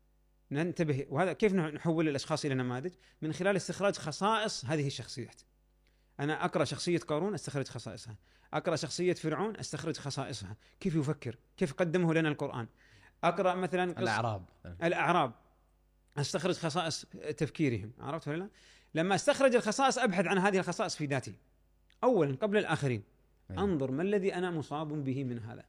ننتبه. وهذا كيف نحول الأشخاص إلى نماذج؟ من خلال استخراج خصائص هذه الشخصيات. أنا أقرأ شخصية قارون أستخرج خصائصها، أقرأ شخصية فرعون أستخرج خصائصها، كيف يفكر، كيف قدمه لنا القرآن. أقرأ مثلا الأعراب الأعراب أستخرج خصائص تفكيرهم، عرفت ولا لا؟ لما أستخرج الخصائص أبحث عن هذه الخصائص في ذاتي أولا قبل الآخرين. أيوة. أنظر ما الذي أنا مصاب به من هذا،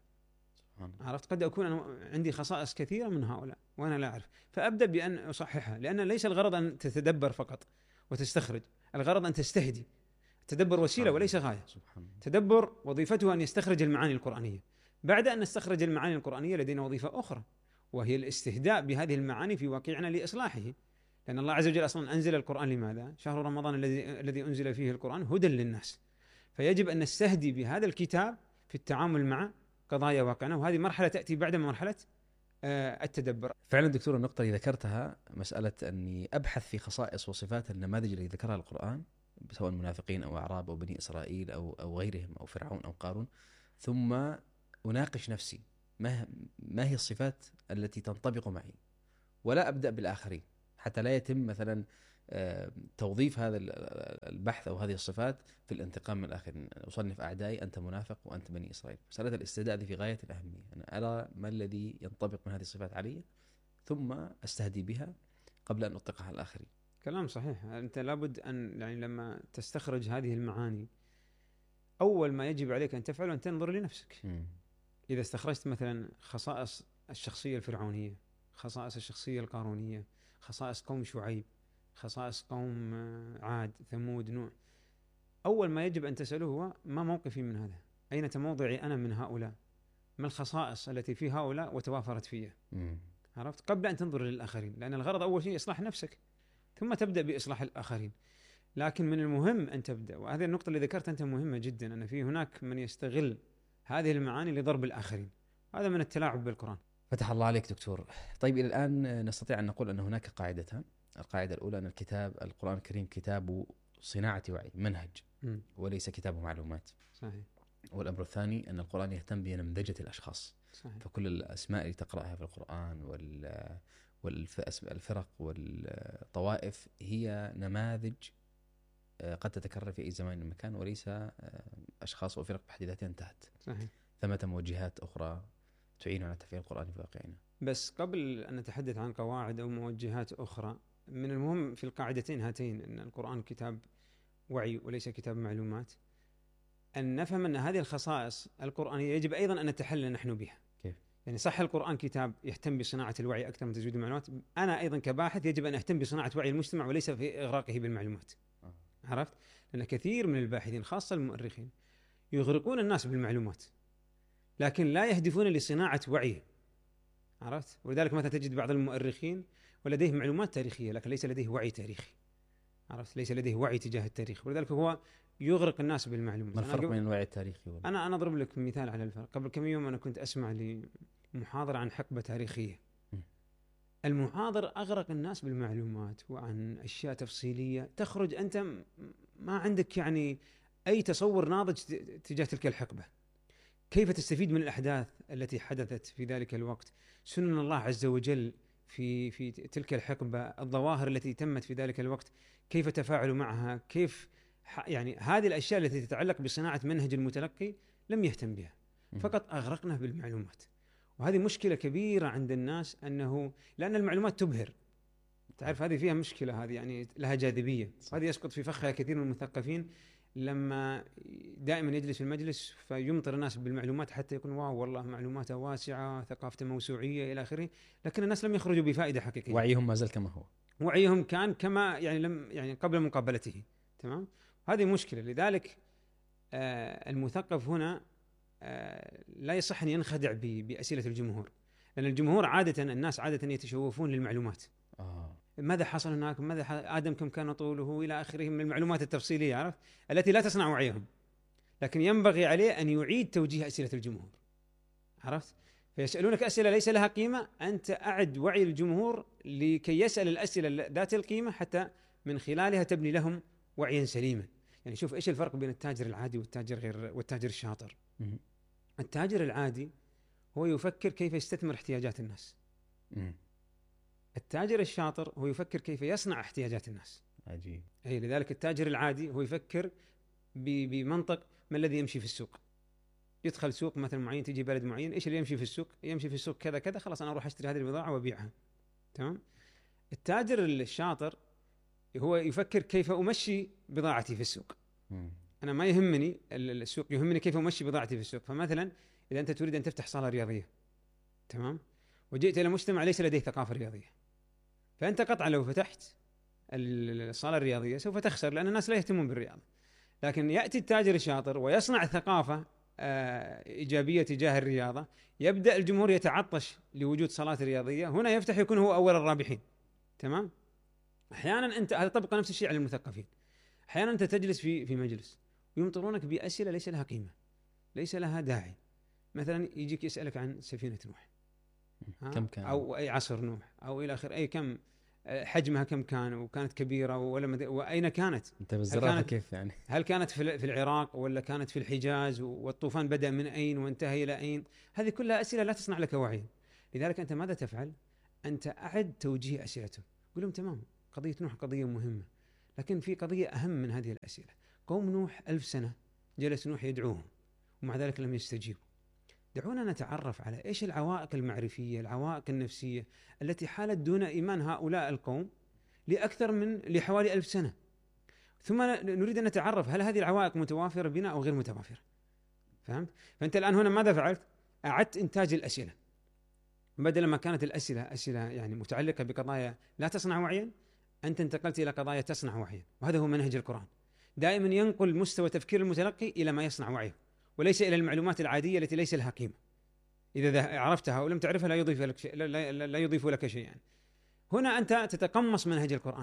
عرفت؟ قد أكون أنا عندي خصائص كثيرة من هؤلاء وأنا لا أعرف، فأبدأ بأن أصححها، لأن ليس الغرض أن تتدبر فقط وتستخرج، الغرض أن تستهدي. التدبر وسيلة وليس غاية. تدبر وظيفته أن يستخرج المعاني القرآنية. بعد أن نستخرج المعاني القرآنية لدينا وظيفة أخرى، وهي الاستهداء بهذه المعاني في واقعنا لإصلاحه. لأن الله عز وجل أصلا أنزل القرآن لماذا؟ شهر رمضان الذي الذي أنزل فيه القرآن هدى للناس، فيجب أن نستهدي بهذا الكتاب في التعامل مع قضايا واقعنا، وهذه مرحلة تأتي بعد مرحلة التدبر. فعلا دكتور، النقطة اللي ذكرتها مسألة أني أبحث في خصائص وصفات النماذج اللي ذكرها القرآن، سواء منافقين أو أعراب أو بني إسرائيل أو أو غيرهم أو فرعون أو قارون، ثم أناقش نفسي ما ما هي الصفات التي تنطبق معي، ولا أبدأ بالآخرين حتى لا يتم مثلا توظيف هذا البحث أو هذه الصفات في الانتقام من الآخرين. أصنف أعدائي أنت منافق وأنت بني إسرائيل. مسألة الاستهداء دي في غاية الأهمية. أنا أرى ما الذي ينطبق من هذه الصفات علي ثم أستهدي بها قبل أن أطلقها على الآخرين. كلام صحيح. أنت لابد أن يعني لما تستخرج هذه المعاني أول ما يجب عليك أن تفعله أن تنظر لنفسك. م. إذا استخرجت مثلا خصائص الشخصية الفرعونية، خصائص الشخصية القارونية، خصائص قوم شعيب، خصائص قوم عاد ثمود نوح، أول ما يجب أن تسأله هو ما موقفي من هذا؟ أين موضعي أنا من هؤلاء؟ ما الخصائص التي في هؤلاء وتوافرت فيها؟ م. عرفت؟ قبل أن تنظر للآخرين، لأن الغرض أول شيء إصلاح نفسك ثم تبدأ بإصلاح الآخرين. لكن من المهم أن تبدأ، وهذه النقطة اللي ذكرت أنت مهمة جدا، أن في هناك من يستغل هذه المعاني لضرب الآخرين. هذا من التلاعب بالقرآن. فتح الله عليك دكتور. طيب إلى الآن نستطيع أن نقول أن هناك قاعدتان. القاعدة الأولى أن الكتاب القرآن الكريم كتاب صناعة وعي، منهج، م. وليس كتاب معلومات. صحيح. والأمر الثاني أن القرآن يهتم بنمذجة الأشخاص. صحيح. فكل الأسماء اللي تقرأها في القرآن وال والفرق والطوائف هي نماذج قد تتكرر في أي زمان ومكان، وليس أشخاص وفرق بحد ذاتها انتهت. صحيح. ثمة موجهات أخرى تعين على تفعيل القرآن في واقعنا. بس قبل أن نتحدث عن قواعد أو موجهات أخرى، من المهم في القاعدتين هاتين أن القرآن كتاب وعي وليس كتاب معلومات، أن نفهم أن هذه الخصائص القرآنية يجب أيضا أن نتحلى نحن بها. كيف؟ يعني صح القرآن كتاب يهتم بصناعة الوعي أكثر من تزويد المعلومات، أنا أيضا كباحث يجب أن أهتم بصناعة وعي المجتمع وليس في إغراقه بالمعلومات. آه. عرفت؟ لأن كثير من الباحثين خاصة المؤرخين يغرقون الناس بالمعلومات لكن لا يهدفون لصناعة وعي. عرفت؟ ولذلك مثلا تجد بعض المؤرخين ولديه معلومات تاريخية لكن ليس لديه وعي تاريخي. عرفت؟ ليس لديه وعي تجاه التاريخ، ولذلك هو يغرق الناس بالمعلومات. ما الفرق بين الوعي التاريخي والله؟ أنا أنا أضرب لك مثال على الفرق. قبل كم يوم أنا كنت أسمع لمحاضرة عن حقبة تاريخية. م. المحاضر أغرق الناس بالمعلومات وعن أشياء تفصيلية، تخرج أنت ما عندك يعني أي تصور ناضج تجاه تلك الحقبة. كيف تستفيد من الأحداث التي حدثت في ذلك الوقت، سنن الله عز وجل في في تلك الحقبة، الظواهر التي تمت في ذلك الوقت كيف تفاعلوا معها، كيف يعني هذه الأشياء التي تتعلق بصناعة منهج المتلقي لم يهتم بها، فقط أغرقنا بالمعلومات. وهذه مشكلة كبيرة عند الناس، أنه لأن المعلومات تبهر، تعرف هذه فيها مشكلة، هذه يعني لها جاذبية، وهذه يسقط في فخها كثير من المثقفين لما دائما يجلس في المجلس فيمطر الناس بالمعلومات حتى يكون واو والله معلوماته واسعة، ثقافته موسوعية إلى آخره، لكن الناس لم يخرجوا بفائدة حقيقية. وعيهم ما زال كما هو، وعيهم كان كما يعني لم يعني قبل مقابلته. تمام، هذه مشكلة. لذلك آه المثقف هنا آه لا يصح أن ينخدع بأسئلة الجمهور، لأن الجمهور عادة الناس عادة يتشوفون للمعلومات. آه. ماذا حصل هناك، ماذا حصل آدم كم كان طوله إلى آخره من المعلومات التفصيلية، عرفت، التي لا تصنع وعيهم. لكن ينبغي عليه أن يعيد توجيه أسئلة الجمهور، عرفت، فيسألونك أسئلة ليس لها قيمة، أنت أعد وعي الجمهور لكي يسأل الأسئلة ذات القيمة حتى من خلالها تبني لهم وعيا سليما. يعني شوف إيش الفرق بين التاجر العادي والتاجر غير والتاجر الشاطر. التاجر العادي هو يفكر كيف يستثمر احتياجات الناس. التاجر الشاطر هو يفكر كيف يصنع احتياجات الناس. عجيب. أي لذلك التاجر العادي هو يفكر بمنطق ما الذي يمشي في السوق. يدخل سوق مثلا معين، تيجي بلد معين، ايش اللي يمشي في السوق؟ يمشي في السوق كذا كذا، خلاص انا اروح اشتري هذه البضاعه وابيعها. تمام. التاجر الشاطر هو يفكر كيف امشي بضاعتي في السوق. انا ما يهمني السوق، يهمني كيف امشي بضاعتي في السوق. فمثلا اذا انت تريد ان تفتح صاله رياضيه، تمام، وجئت الى مجتمع ليس لديه ثقافه رياضيه، فانت قطعا لو فتحت الصاله الرياضيه سوف تخسر، لان الناس لا يهتمون بالرياضه. لكن ياتي التاجر الشاطر ويصنع ثقافه إيجابية تجاه الرياضة، يبدأ الجمهور يتعطش لوجود صالات رياضية، هنا يفتح يكون هو أول الرابحين. تمام. أحيانا أنت، هذا طبقا نفس الشيء على المثقفين، أحيانا أنت تجلس في في مجلس ويمطرونك بأسئلة ليس لها قيمة، ليس لها داعي. مثلا يجيك يسألك عن سفينة نوح، كم كان، أو أي عصر نوح، أو إلى آخر، أي كم حجمها، كم كان، وكانت كبيرة ولا مد... وأين كانت؟ أنت بالزراعة كيف يعني؟ هل كانت في العراق ولا كانت في الحجاز؟ والطوفان بدأ من أين وانتهى إلى أين؟ هذه كلها أسئلة لا تصنع لك وعيا. لذلك أنت ماذا تفعل؟ أنت أعد توجيه أسئلتهم، قل لهم تمام، قضية نوح قضية مهمة، لكن في قضية أهم من هذه الأسئلة. قوم نوح ألف سنة جلس نوح يدعوهم ومع ذلك لم يستجيبوا. دعونا نتعرف على إيش العوائق المعرفية، العوائق النفسية التي حالت دون إيمان هؤلاء القوم لأكثر من لحوالي ألف سنة، ثم نريد أن نتعرف هل هذه العوائق متوافرة بنا أو غير متوافرة. فهمت؟ فأنت الآن هنا ماذا فعلت؟ أعدت إنتاج الأسئلة، بدل ما كانت الأسئلة أسئلة يعني متعلقة بقضايا لا تصنع وعيا، أنت انتقلت إلى قضايا تصنع وعيا. وهذا هو منهج القرآن، دائما ينقل مستوى تفكير المتلقي إلى ما يصنع وعيه، وليس إلى المعلومات العادية التي ليس لها قيمة. إذا عرفتها ولم تعرفها لا يضيف لك شيء، لا, لا, لا يضيف لك شيئا. هنا أنت تتقمص منهج القرآن،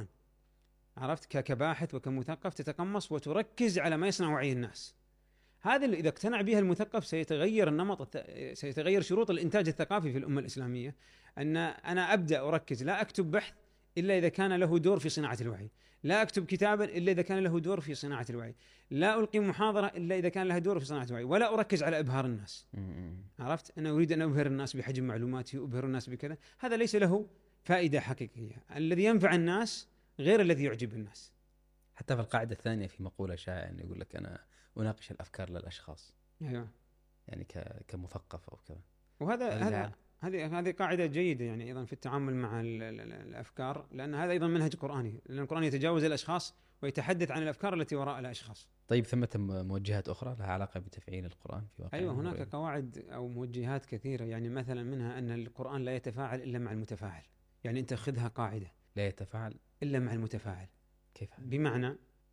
عرفت، كباحث وكمثقف تتقمص وتركز على ما يصنع وعي الناس. هذا اللي إذا اقتنع بها المثقف سيتغير النمط، سيتغير شروط الإنتاج الثقافي في الأمة الإسلامية. أن أنا أبدأ أركز، لا أكتب بحث إلا إذا كان له دور في صناعة الوعي، لا أكتب كتابا إلا إذا كان له دور في صناعة الوعي، لا ألقي محاضرة إلا إذا كان لها دور في صناعة الوعي، ولا أركز على إبهار الناس. عرفت، أنا أريد أن أبهر الناس بحجم معلوماتي، أبهر الناس بكذا، هذا ليس له فائدة حقيقية. الذي ينفع الناس غير الذي يعجب الناس. حتى في القاعدة الثانية في مقولة شائعة يعني يقول لك أنا أناقش الأفكار للأشخاص. أيوة. يعني كمثقف أو كذا. وهذا هذا هذه هذه قاعدة جيدة يعني أيضا في التعامل مع الأفكار، لأن هذا أيضا منهج قرآني، لأن القرآن يتجاوز الأشخاص ويتحدث عن الأفكار التي وراء الأشخاص. طيب ثمة موجهات أخرى لها علاقة بتفعيل القرآن في واقع؟ أيوة، هناك قواعد أو موجهات كثيرة، يعني مثلا منها أن القرآن لا يتفاعل إلا مع المتفاعل. يعني أنت خذها قاعدة، لا يتفاعل إلا مع المتفاعل. كيف؟ بمعنى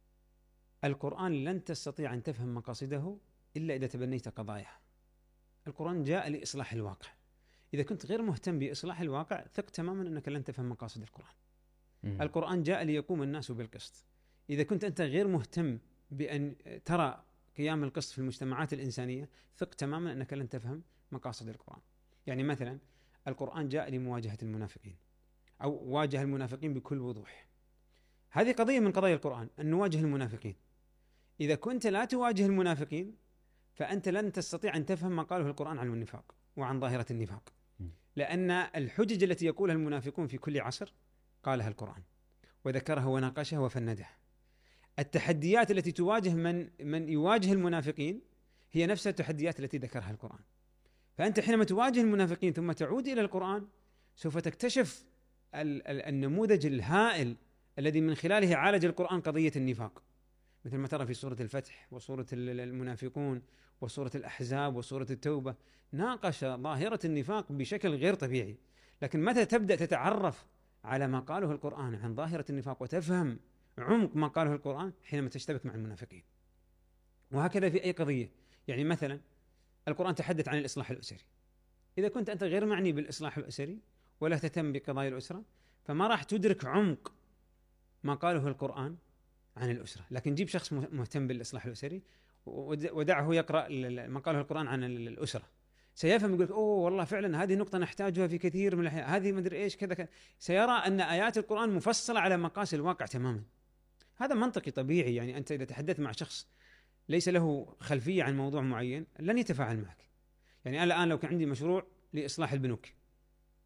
القرآن لن تستطيع أن تفهم مقاصده إلا إذا تبنيت قضاياه. القرآن جاء لإصلاح الواقع، إذا كنت غير مهتم بإصلاح الواقع ثق تماما أنك لن تفهم مقاصد القرآن. م- القرآن جاء ليقوم الناس بالقسط، إذا كنت أنت غير مهتم بأن ترى قيام القسط في المجتمعات الإنسانية ثق تماما أنك لن تفهم مقاصد القرآن. يعني مثلا القرآن جاء لمواجهة المنافقين، أو واجه المنافقين بكل وضوح. هذه قضية من قضايا القرآن، أن نواجه المنافقين. إذا كنت لا تواجه المنافقين فأنت لن تستطيع أن تفهم ما قاله القرآن عن النفاق وعن ظاهرة النفاق، لأن الحجج التي يقولها المنافقون في كل عصر قالها القرآن وذكرها وناقشها وفندها. التحديات التي تواجه من من يواجه المنافقين هي نفس التحديات التي ذكرها القرآن. فأنت حينما تواجه المنافقين ثم تعود إلى القرآن سوف تكتشف النموذج الهائل الذي من خلاله عالج القرآن قضية النفاق، مثل ما ترى في سورة الفتح وسورة المنافقون وسورة الأحزاب وسورة التوبة، ناقش ظاهرة النفاق بشكل غير طبيعي. لكن متى تبدأ تتعرف على ما قاله القرآن عن ظاهرة النفاق وتفهم عمق ما قاله القرآن حينما تشتبك مع المنافقين. وهكذا في أي قضية. يعني مثلا القرآن تحدث عن الإصلاح الأسري، إذا كنت أنت غير معني بالإصلاح الأسري ولا تهتم بقضايا الأسرة فما راح تدرك عمق ما قاله القرآن عن الأسرة. لكن جيب شخص مهتم بالإصلاح الأسري ودعه يقرأ ما قاله القرآن عن الأسرة، سيفهم، يقول أوه والله فعلا هذه نقطة نحتاجها في كثير من الأحيان، هذه مدري إيش كذا كذا. سيرى أن آيات القرآن مفصلة على مقاس الواقع تماما. هذا منطقي طبيعي. يعني أنت إذا تحدثت مع شخص ليس له خلفية عن موضوع معين لن يتفاعل معك. يعني أنا الآن لو كان عندي مشروع لإصلاح البنوك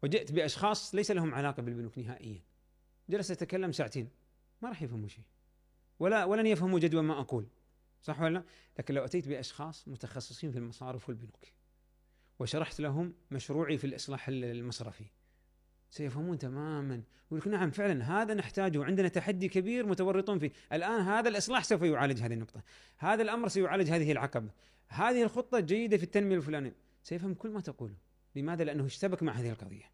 وجئت بأشخاص ليس لهم علاقة بالبنوك نهائيا، جلس يتكلم ساعتين ما راح يفهموا شيء، ولا ولن يفهموا جدوى ما أقول، صح ولا لا؟ لكن لو أتيت بأشخاص متخصصين في المصارف والبنوك وشرحت لهم مشروعي في الإصلاح المصرفي سيفهمون تماما، يقول لك نعم فعلا هذا نحتاجه، عندنا تحدي كبير متورطون فيه الآن، هذا الإصلاح سوف يعالج هذه النقطة، هذا الأمر سيعالج هذه العقبة، هذه الخطة جيدة في التنمية الفلانية، سيفهم كل ما تقوله. لماذا؟ لأنه اشتبك مع هذه القضية.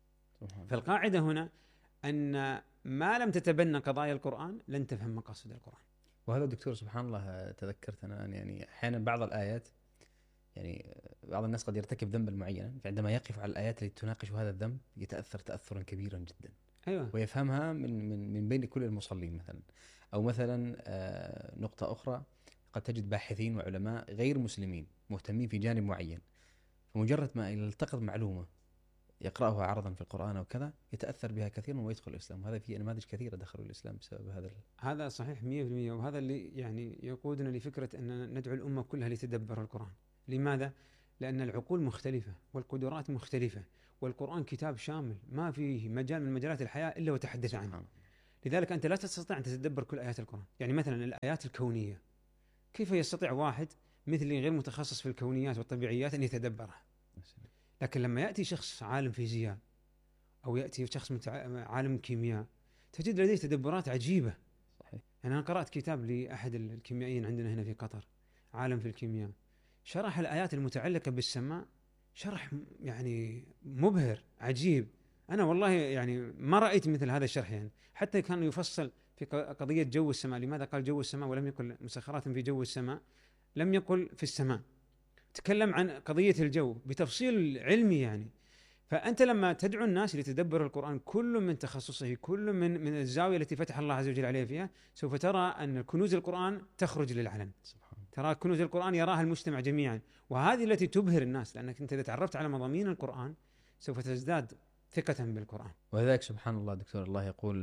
فالقاعدة هنا أن ما لم تتبنى قضايا القرآن لن تفهم مقاصد القرآن. وهذا دكتور سبحان الله تذكرت أنا يعني أحيانا بعض الآيات، يعني بعض الناس قد يرتكب ذنبا معينا، فعندما يقف على الآيات التي تناقش هذا الذنب يتأثر تأثرا كبيرا جدا. أيوة. ويفهمها من من من بين كل المصلين مثلا. أو مثلا نقطة أخرى، قد تجد باحثين وعلماء غير مسلمين مهتمين في جانب معين، فمجرد ما يلتقط معلومة يقرأها عرضا في القرآن أو كذا يتأثر بها كثيرا ويدخل الإسلام. وهذا في نماذج كثيرة دخلوا الإسلام بسبب هذا. هذا صحيح مئة بالمئة، وهذا اللي يعني يقودنا لفكرة أن ندعو الأمة كلها لتدبر القرآن. لماذا؟ لأن العقول مختلفة والقدرات مختلفة، والقرآن كتاب شامل ما فيه مجال من مجالات الحياة إلا وتحدث عنه. لذلك أنت لا تستطيع أن تتدبر كل آيات القرآن. يعني مثلا الآيات الكونية كيف يستطيع واحد مثلي غير متخصص في الكونيات والطبيعيات أن يتدبرها؟ لكن لما يأتي شخص عالم فيزياء أو يأتي شخص عالم كيمياء تجد لديه تدبرات عجيبة. صحيح. يعني أنا قرأت كتاب لأحد الكيميائيين عندنا هنا في قطر، عالم في الكيمياء، شرح الآيات المتعلقة بالسماء شرح يعني مبهر عجيب. أنا والله يعني ما رأيت مثل هذا الشرح، يعني حتى كان يفصل في قضية جو السماء. لماذا قال جو السماء ولم يقل مسخرات في جو السماء، لم يقل في السماء، تكلم عن قضية الجو بتفصيل علمي. يعني فأنت لما تدعو الناس لتدبر القرآن كل من تخصصه، كل من من الزاوية التي فتح الله عز وجل عليه فيها، سوف ترى أن كنوز القرآن تخرج للعلن. سبحان. ترى كنوز القرآن يراها المجتمع جميعا، وهذه التي تبهر الناس، لأنك أنت إذا تعرفت على مضامين القرآن سوف تزداد ثقة بالقرآن. وذلك سبحان الله دكتور الله يقول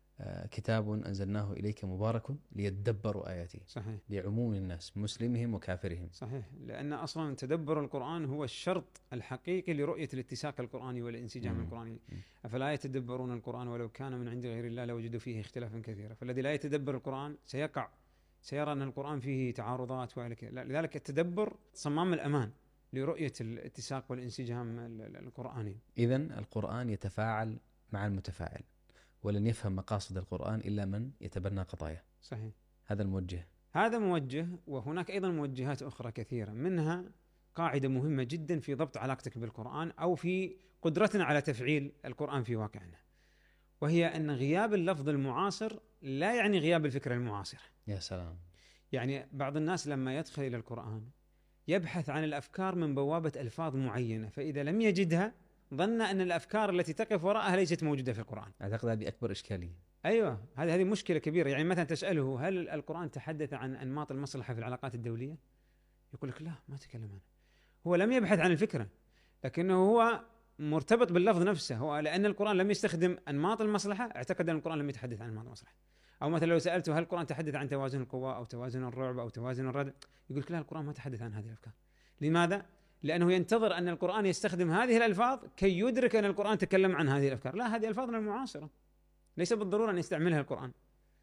كتاب أنزلناه إليك مبارك ليتدبروا آياته. صحيح. لعموم الناس مسلمهم وكافرهم. صحيح، لأن أصلا تدبر القرآن هو الشرط الحقيقي لرؤية الاتساق القرآني والانسجام مم. القرآني. أفلا يتدبرون القرآن ولو كان من عند غير الله لوجدوا فيه اختلافا كثيرا. فالذي لا يتدبر القرآن سيقع، سيرى أن القرآن فيه تعارضات وهلك. لذلك التدبر صمام الأمان لرؤية الاتساق والانسجام القرآني. إذن القرآن يتفاعل مع المتفاعل، ولن يفهم مقاصد القرآن إلا من يتبنى قضايا. صحيح. هذا الموجه. هذا موجه، وهناك أيضا موجهات أخرى كثيرة، منها قاعدة مهمة جدا في ضبط علاقتك بالقرآن أو في قدرتنا على تفعيل القرآن في واقعنا، وهي أن غياب اللفظ المعاصر لا يعني غياب الفكرة المعاصرة. يا سلام. يعني بعض الناس لما يدخل إلى القرآن يبحث عن الأفكار من بوابة ألفاظ معينة، فإذا لم يجدها ظن أن الأفكار التي تقف وراءها ليست موجودة في القرآن. أعتقد هذه أكبر إشكالية. أيوة، هذه هذه مشكلة كبيرة. يعني مثلا تسأله هل القرآن تحدث عن أنماط المصلحة في العلاقات الدولية؟ يقول لك لا ما تكلم عنه. هو لم يبحث عن الفكرة، لكنه هو مرتبط باللفظ نفسه. هو لأن القرآن لم يستخدم أنماط المصلحة اعتقد أن القرآن لم يتحدث عن أنماط المصلحة. أو مثلا لو سألته هل القرآن تحدث عن توازن القوى أو توازن الرعب أو توازن الردع، يقول لك لا القرآن ما تحدث عن هذه الأفكار. لماذا؟ لأنه ينتظر أن القرآن يستخدم هذه الألفاظ كي يدرك أن القرآن تكلم عن هذه الأفكار. لا، هذه ألفاظنا المعاصرة ليس بالضرورة أن يستعملها القرآن.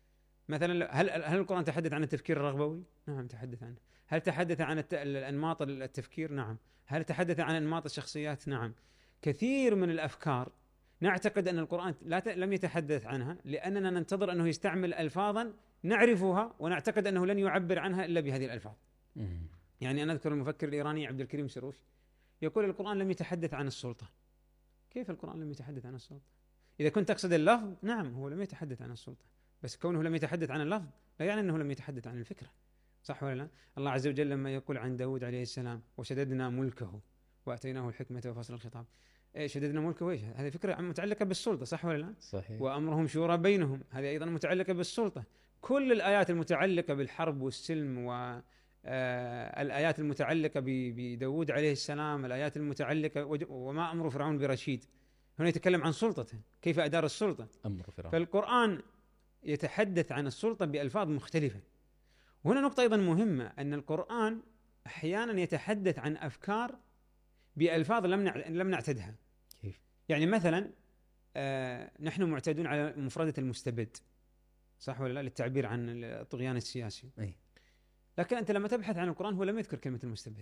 مثلا هل هل القرآن تحدث عن التفكير الرغبوي؟ نعم تحدث عنه. هل تحدث عن الأنماط التفكير؟ نعم. هل تحدث عن أنماط الشخصيات؟ نعم. كثير من الأفكار نعتقد أن القرآن لا ت... لم يتحدث عنها لأننا ننتظر أنه يستعمل ألفاظا نعرفها ونعتقد أنه لن يعبر عنها إلا بهذه الألفاظ. يعني أنا أذكر المفكر الإيراني عبد الكريم سروش يقول القرآن لم يتحدث عن السلطة. كيف القرآن لم يتحدث عن السلطة؟ إذا كنت تقصد اللفظ، نعم هو لم يتحدث عن السلطة، بس كونه لم يتحدث عن اللفظ لا يعني أنه لم يتحدث عن الفكرة. صح ولا لا؟ الله عز وجل لما يقول عن داود عليه السلام وشددنا ملكه وأتيناه الحكمة وفصل الخطاب، إيه شددنا ملكه إيش؟ هذه فكرة متعلقة بالسلطة. صح ولا لا؟ صحيح. وأمرهم شورى بينهم، هذه أيضا متعلقة بالسلطة. كل الآيات المتعلقة بالحرب والسلم و آه الآيات المتعلقة بداود عليه السلام، الآيات المتعلقة وما أمر فرعون برشيد، هنا يتكلم عن سلطته، كيف أدار السلطة. أمر فرعون. فالقرآن يتحدث عن السلطة بألفاظ مختلفة. وهنا نقطة أيضا مهمة، أن القرآن أحيانا يتحدث عن أفكار بألفاظ لم لم نعتدها. كيف؟ يعني مثلا آه نحن معتادون على مفردة المستبد، صح ولا لا، للتعبير عن الطغيان السياسي. أي. لكن أنت لما تبحث عن القرآن هو لم يذكر كلمة المستبد،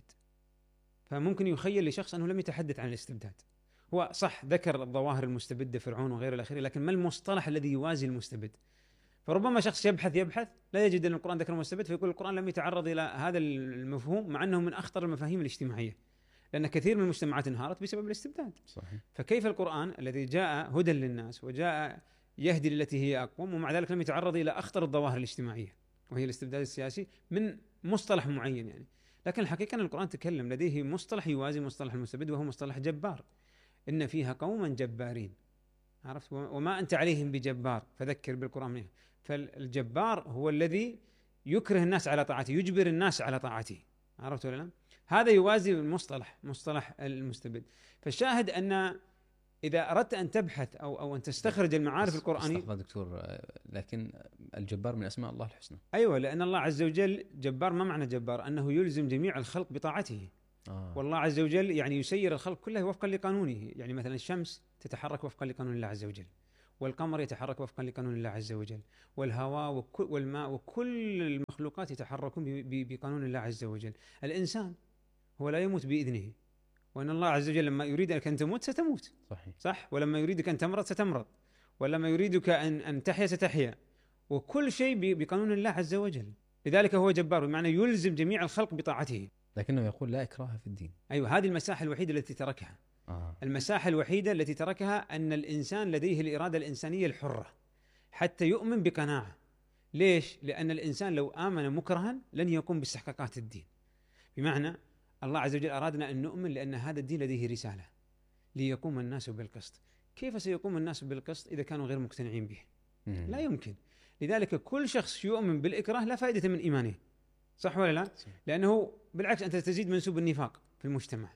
فممكن يخيل لشخص أنه لم يتحدث عن الاستبداد. هو صح ذكر الظواهر المستبدة، فرعون وغير الأخير، لكن ما المصطلح الذي يوازي المستبد؟ فربما شخص يبحث يبحث لا يجد أن القرآن ذكر المستبد، فيقول القرآن لم يتعرض إلى هذا المفهوم، مع أنه من أخطر المفاهيم الاجتماعية، لأن كثير من المجتمعات انهارت بسبب الاستبداد. صحيح. فكيف القرآن الذي جاء هدى للناس وجاء يهدي للتي هي أقوم، ومع ذلك لم يتعرض إلى أخطر الظواهر الاجتماعية وهي الاستبداد السياسي من مصطلح معين يعني. لكن الحقيقة أن القرآن تكلم لديه مصطلح يوازي مصطلح المستبد، وهو مصطلح جبار. إن فيها قوما جبارين، عرفت، وما أنت عليهم بجبار فذكر بالقرآن منه. فالجبار هو الذي يكره الناس على طاعته، يجبر الناس على طاعته، عرفت ولا لا؟ هذا يوازي المصطلح مصطلح المستبد. فالشاهد أن إذا أردت أن تبحث أو أو أن تستخرج المعارف القرآنية، دكتور، لكن الجبار من أسماء الله الحسنى. أيوة، لأن الله عز وجل جبار. ما معنى جبار؟ أنه يلزم جميع الخلق بطاعته. آه. والله عز وجل يعني يسير الخلق كله وفقا لقانونه. يعني مثلا الشمس تتحرك وفقا لقانون الله عز وجل، والقمر يتحرك وفقا لقانون الله عز وجل، والهواء والماء وكل المخلوقات يتحركون بقانون الله عز وجل. الإنسان هو لا يموت بإذنه، وأن الله عز وجل لما يريدك أن تموت ستموت، صحيح. صح، ولما يريدك أن تمرض ستمرض، ولما يريدك أن أن تحيا ستحيا، وكل شيء بقانون الله عز وجل. لذلك هو جبار، بمعنى يلزم جميع الخلق بطاعته. لكنه يقول لا إكراه في الدين. أيوة، هذه المساحة الوحيدة التي تركها. آه. المساحة الوحيدة التي تركها أن الإنسان لديه الإرادة الإنسانية الحرة حتى يؤمن بقناعة. ليش؟ لأن الإنسان لو آمن مكرها لن يقوم باستحقاقات الدين. بمعنى الله عز وجل أرادنا أن نؤمن لأن هذا الدين لديه رسالة ليقوم الناس بالقسط. كيف سيقوم الناس بالقسط إذا كانوا غير مقتنعين به؟ مم. لا يمكن. لذلك كل شخص يؤمن بالإكراه لا فائدة من إيمانه، صح ولا لا؟ صح. لأنه بالعكس أنت تزيد منسوب النفاق في المجتمع.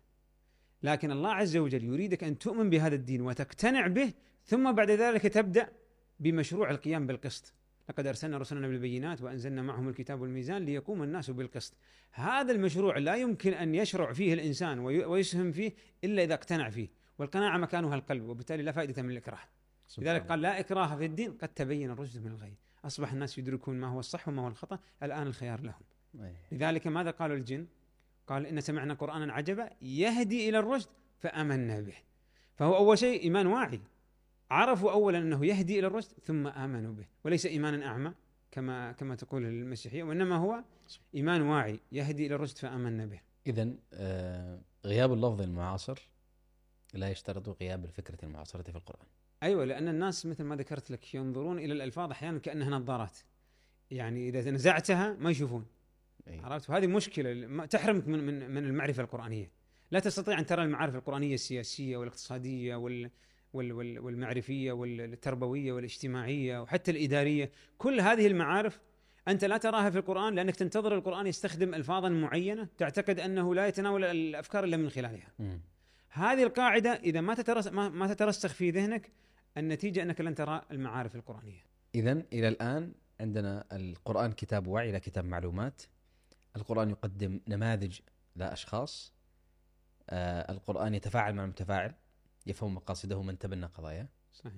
لكن الله عز وجل يريدك أن تؤمن بهذا الدين وتقتنع به، ثم بعد ذلك تبدأ بمشروع القيام بالقسط. لقد أرسلنا رسلنا بالبينات وأنزلنا معهم الكتاب والميزان ليقوم الناس بالقسط. هذا المشروع لا يمكن أن يشرع فيه الإنسان ويسهم فيه إلا إذا اقتنع فيه، والقناعة مكانها القلب، وبالتالي لا فائدة من الإكراه. لذلك قال لا إكراه في الدين قد تبين الرشد من الغي. أصبح الناس يدركون ما هو الصح وما هو الخطأ، الآن الخيار لهم. لذلك ماذا قالوا الجن؟ قال إن سمعنا قرآنا عجبا يهدي إلى الرشد فآمنا به. فهو أول شيء إيمان واعي، عرفوا أولا أنه يهدي إلى الرشد ثم آمنوا به، وليس إيمانا أعمى كما كما تقول المسيحية، وإنما هو إيمان واعي يهدي إلى الرشد فآمنا به. إذن آه غياب اللفظ المعاصر لا يشترط غياب الفكرة المعاصرة في القرآن. أيوة، لأن الناس مثل ما ذكرت لك ينظرون إلى الألفاظ أحيانا كأنها نظارات، يعني إذا نزعتها ما يشوفون. أيه. عرفت؟ وهذه مشكلة تحرمك من من من المعرفة القرآنية. لا تستطيع أن ترى المعارف القرآنية السياسية والاقتصادية وال والمعرفية والتربوية والاجتماعية وحتى الإدارية. كل هذه المعارف أنت لا تراها في القرآن، لأنك تنتظر القرآن يستخدم ألفاظا معينة تعتقد أنه لا يتناول الأفكار إلا من خلالها. م. هذه القاعدة إذا ما تترسخ ما تترسخ في ذهنك، النتيجة أنك لن ترى المعارف القرآنية. إذن إلى الآن عندنا القرآن كتاب وعي لا كتاب معلومات. القرآن يقدم نماذج لا أشخاص. آه القرآن يتفاعل مع المتفاعل، يفهم مقاصده من تبنى قضايا. صحيح.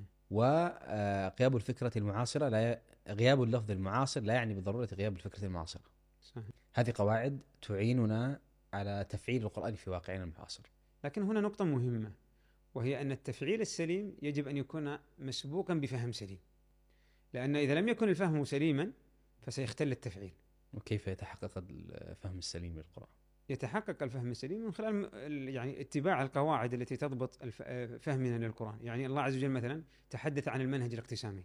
وغياب الفكرة المعاصرة لا ي... غياب اللفظ المعاصر لا يعني بالضرورة غياب الفكرة المعاصرة. صحيح. هذه قواعد تعيننا على تفعيل القرآن في واقعنا المعاصر. لكن هنا نقطة مهمة، وهي أن التفعيل السليم يجب أن يكون مسبوقا بفهم سليم، لأن إذا لم يكن الفهم سليما فسيختل التفعيل. وكيف يتحقق الفهم السليم للقرآن؟ يتحقق الفهم السليم من خلال يعني اتباع القواعد التي تضبط فهمنا للقرآن. يعني الله عز وجل مثلا تحدث عن المنهج الاقتسامي.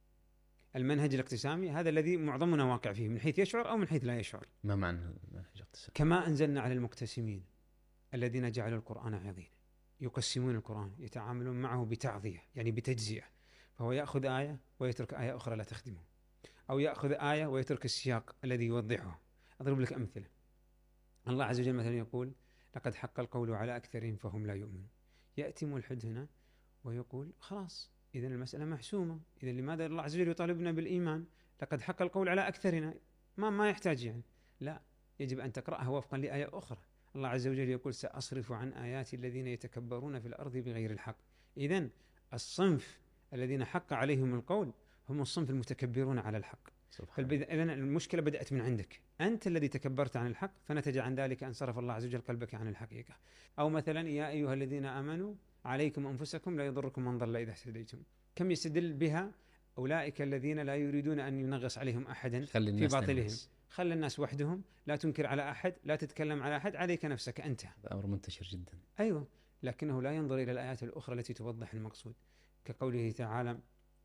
المنهج الاقتسامي هذا الذي معظمنا واقع فيه من حيث يشعر أو من حيث لا يشعر. ما معنى المنهج الاقتسامي؟ كما أنزلنا على المقتسمين الذين جعلوا القرآن عظيم، يقسمون القرآن، يتعاملون معه بتعظية يعني بتجزئة. فهو يأخذ آية ويترك آية أخرى لا تخدمه، أو يأخذ آية ويترك السياق الذي يوضحه. أضرب لك أمثلة. الله عز وجل مثلا يقول لقد حق القول على أكثرهم فهم لا يؤمنون. يأتي ملحد هنا ويقول خلاص إذن المسألة محسومة، إذن لماذا الله عز وجل يطالبنا بالإيمان؟ لقد حق القول على أكثرنا، ما ما يحتاج يعني. لا، يجب أن تقرأها وفقا لآية أخرى. الله عز وجل يقول سأصرف عن آيات الذين يتكبرون في الأرض بغير الحق إذن الصنف الذين حق عليهم القول هم الصنف المتكبرون على الحق. إذن المشكلة بدأت من عندك، أنت الذي تكبرت عن الحق، فنتج عن ذلك أن صرف الله عز وجل قلبك عن الحقيقة. أو مثلا يا أيها الذين آمنوا عليكم أنفسكم لا يضركم من ضل إذا اهتديتم. كم يستدل بها أولئك الذين لا يريدون أن ينغص عليهم أحدا في باطلهم. خلي الناس وحدهم، لا تنكر على أحد، لا تتكلم على أحد، عليك نفسك أنت. هذا أمر منتشر جدا. أيوة، لكنه لا ينظر إلى الآيات الأخرى التي توضح المقصود، كقوله تعالى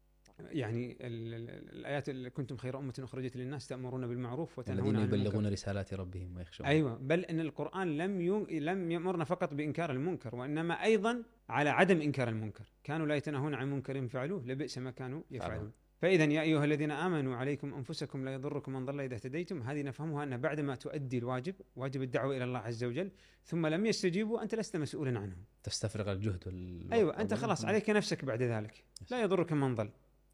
يعني الآيات اللي كنتم خير أمة أخرجت للناس تأمرون بالمعروف وتنهون عن المنكر الذين يبلغون رسالات ربهم ويخشون. أيوة، بل إن القرآن لم يم... لم يأمرنا فقط بإنكار المنكر، وإنما أيضا على عدم إنكار المنكر. كانوا لا يتناهون عن منكر فعلوه لبئس ما كانوا يفعلون. فإذا يا أيها الذين آمنوا عليكم أنفسكم لا يضركم من ضل إذا اهتديتم، هذه نفهمها أن بعدما تؤدي الواجب، واجب الدعوة إلى الله عز وجل، ثم لم يستجيبوا، أنت لست مسؤولا عنهم، تستفرغ الجهد وال... أيوة، أنت خلاص عليك نفسك بعد ذلك، لا يضرك من ضل.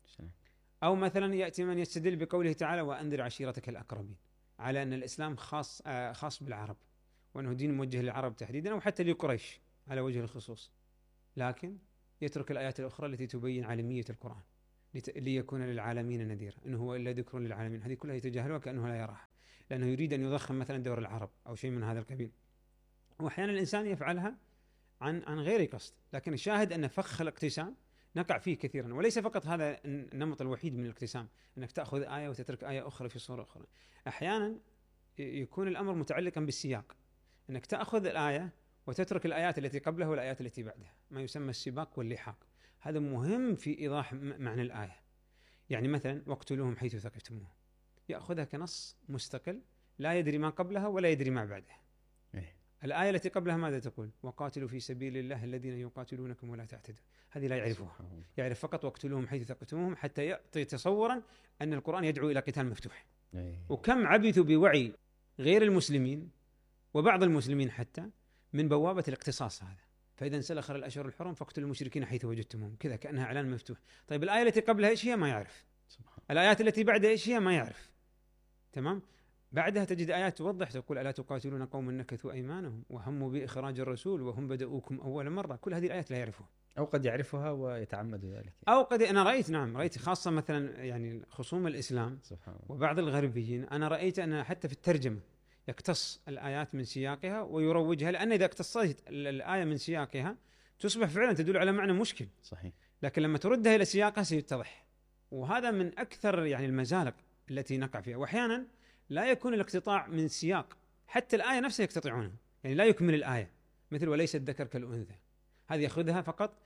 أو مثلا يأتي من يستدل بقوله تعالى وأنذر عشيرتك الأقربين، على أن الإسلام خاص آه خاص بالعرب، وأنه دين موجه للعرب تحديدا، أو حتى لقريش على وجه الخصوص، لكن يترك الآيات الأخرى التي تبين عالمية القرآن ليكون للعالمين نذيرا، إنه هو إلا ذكر للعالمين. هذه كلها يتجاهلها كأنه لا يراها، لأنه يريد أن يضخم مثلا دور العرب أو شيء من هذا القبيل. وأحيانا الإنسان يفعلها عن عن غير قصد، لكن الشاهد أن فخ الاقتسام نقع فيه كثيرا، وليس فقط هذا النمط الوحيد من الاقتسام، أنك تأخذ آية وتترك آية أخرى في صورة أخرى. أحيانا يكون الأمر متعلقا بالسياق، أنك تأخذ الآية وتترك الآيات التي قبلها والآيات التي بعدها، ما يسمى السباق واللحاق. هذا مهم في إيضاح معنى الآية. يعني مثلا واقتلوهم حيث ثقفتموهم، يأخذها كنص مستقل لا يدري ما قبلها ولا يدري ما بعدها. إيه؟ الآية التي قبلها ماذا تقول؟ وقاتلوا في سبيل الله الذين يقاتلونكم ولا تعتدوا. هذه لا يعرفها، يعرف فقط واقتلوهم حيث ثقفتموهم، حتى يعطي تصورا أن القرآن يدعو إلى قتال مفتوح. إيه؟ وكم عبثوا بوعي غير المسلمين وبعض المسلمين حتى من بوابة الاقتصاص هذا. فإذا انسلخ الأشهر الحرم فاقتلوا المشركين حيث وجدتموهم، كذا كأنها إعلان مفتوح. طيب الآية التي قبلها إيش هي؟ ما يعرف. الآيات التي بعدها إيش هي؟ ما يعرف. تمام. بعدها تجد آيات توضح، تقول ألا تقاتلون قوما نكثوا أيمانهم وهموا بإخراج الرسول وهم بدؤوكم أول مرة. كل هذه الآيات لا يعرفها، أو قد يعرفها ويتعمد ذلك، أو قد أنا رأيت نعم رأيت خاصة مثلا يعني خصوم الإسلام وبعض الغربيين، أنا رأيت أن حتى في الترجمة يقتص الآيات من سياقها ويروجها، لأن إذا اقتصيت الآية من سياقها تصبح فعلا تدل على معنى مشكل. صحيح. لكن لما تردها إلى سياقها سيتضح. وهذا من أكثر يعني المزالق التي نقع فيها. وأحيانا لا يكون الاقتطاع من سياق، حتى الآية نفسها يقتطعونها، يعني لا يكمل الآية، مثل وليس الذكر كالأنثى، هذه يأخذها فقط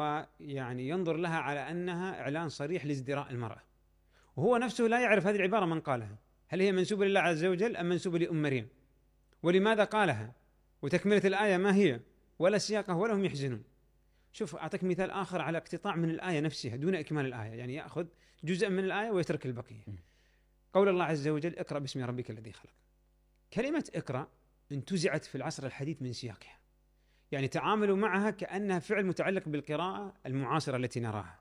ويعني ينظر لها على أنها إعلان صريح لازدراء المرأة، وهو نفسه لا يعرف هذه العبارة من قالها، هل هي منسوبة لله عز وجل أم منسوبة لأم مريم، ولماذا قالها، وتكملة الآية ما هي، ولا سياقه، ولا هم يحزنون. شوف أعطيك مثال آخر على اقتطاع من الآية نفسها دون إكمال الآية، يعني يأخذ جزء من الآية ويترك البقية. قول الله عز وجل اقرأ باسم ربك الذي خلق. كلمة اقرأ انتزعت في العصر الحديث من سياقها، يعني تعاملوا معها كأنها فعل متعلق بالقراءة المعاصرة التي نراها،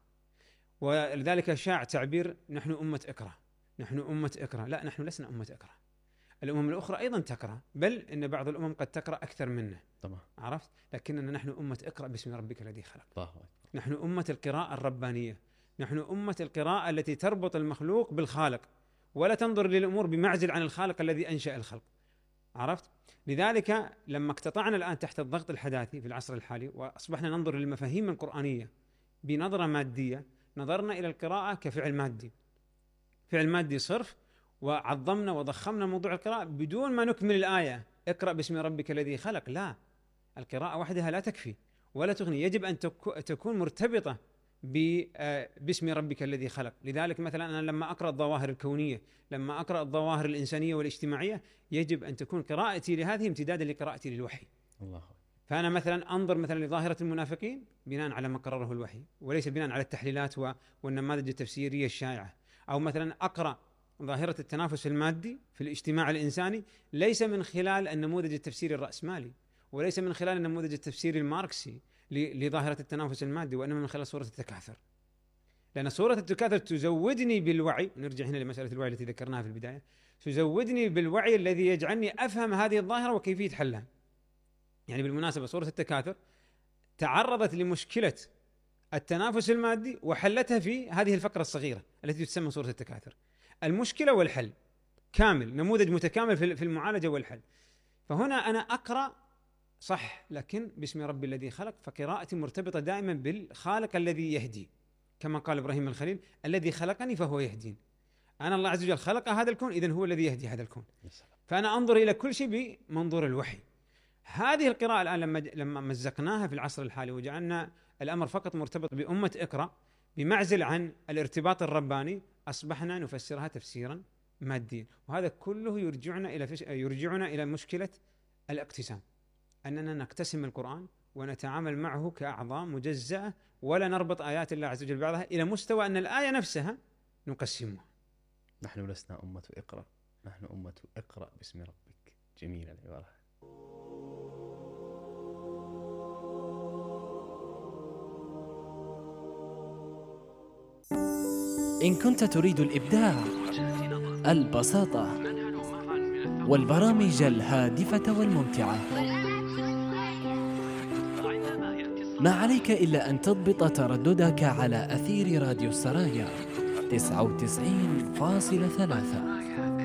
ولذلك شاع تعبير نحن أمة اقرأ، نحن أمة اقرأ. لا، نحن لسنا أمة اقرأ، الأمم الأخرى أيضا تقرأ، بل إن بعض الأمم قد تقرأ أكثر منا. طبعا. عرفت؟ لكننا نحن أمة اقرأ باسم ربك الذي خلق. طبعا. نحن أمة القراءة الربانية، نحن أمة القراءة التي تربط المخلوق بالخالق، ولا تنظر للأمور بمعزل عن الخالق الذي أنشأ الخلق. عرفت؟ لذلك لما اقتطعنا الآن تحت الضغط الحداثي في العصر الحالي وأصبحنا ننظر للمفاهيم القرآنية بنظرة مادية، نظرنا إلى القراءة كفعل مادي، فعل مادي صرف، وعظمنا وضخمنا موضوع القراءة بدون ما نكمل الآية اقرأ باسم ربك الذي خلق. لا، القراءة وحدها لا تكفي ولا تغني، يجب أن تكون مرتبطة باسم ربك الذي خلق. لذلك مثلا أنا لما أقرأ الظواهر الكونية، لما أقرأ الظواهر الإنسانية والاجتماعية، يجب أن تكون قراءتي لهذه امتدادا لقراءتي للوحي. الله. فأنا مثلا أنظر مثلا لظاهرة المنافقين بناء على ما قرره الوحي، وليس بناء على التحليلات والنماذج التفسيرية الشائعة. أو مثلا أقرأ ظاهرة التنافس المادي في الاجتماع الإنساني ليس من خلال النموذج التفسيري الرأسمالي، وليس من خلال النموذج التفسيري الماركسي لظاهرة التنافس المادي، وإنما من خلال صورة التكاثر. لأن صورة التكاثر تزودني بالوعي، نرجع هنا لمسألة الوعي التي ذكرناها في البداية، تزودني بالوعي الذي يجعلني أفهم هذه الظاهرة وكيفية حلها. يعني بالمناسبة صورة التكاثر تعرضت لمشكلة التنافس المادي وحلتها في هذه الفقرة الصغيرة التي تسمى سورة التكاثر. المشكلة والحل كامل، نموذج متكامل في المعالجة والحل. فهنا أنا أقرأ صح، لكن باسم ربي الذي خلق، فقراءتي مرتبطة دائما بالخالق الذي يهدي، كما قال إبراهيم الخليل: الذي خلقني فهو يهدين. أنا الله عز وجل خلق هذا الكون، إذن هو الذي يهدي هذا الكون. فأنا أنظر إلى كل شيء بمنظور الوحي. هذه القراءة الآن لما لما مزقناها في العصر الحالي وجعلنا الأمر فقط مرتبط بأمة اقرأ بمعزل عن الارتباط الرباني، أصبحنا نفسرها تفسيرا ماديا، وهذا كله يرجعنا إلى فش... يرجعنا إلى مشكلة الاقتسام، أننا نقتسم القرآن ونتعامل معه كأعضاء مجزأة، ولا نربط آيات الله عز وجل بعضها إلى مستوى أن الآية نفسها نقسمها. نحن لسنا أمة اقرأ، نحن أمة اقرأ باسم ربك. جميلة العبارة. إن كنت تريد الإبداع، البساطة، والبرامج الهادفة والممتعة، ما عليك إلا أن تضبط ترددك على أثير راديو السرايا تسعة وتسعين فاصلة ثلاثة.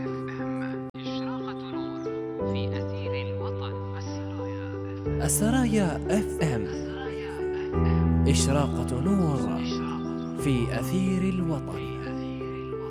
السرايا اف ام، إشراقة نور في أثير الوطن.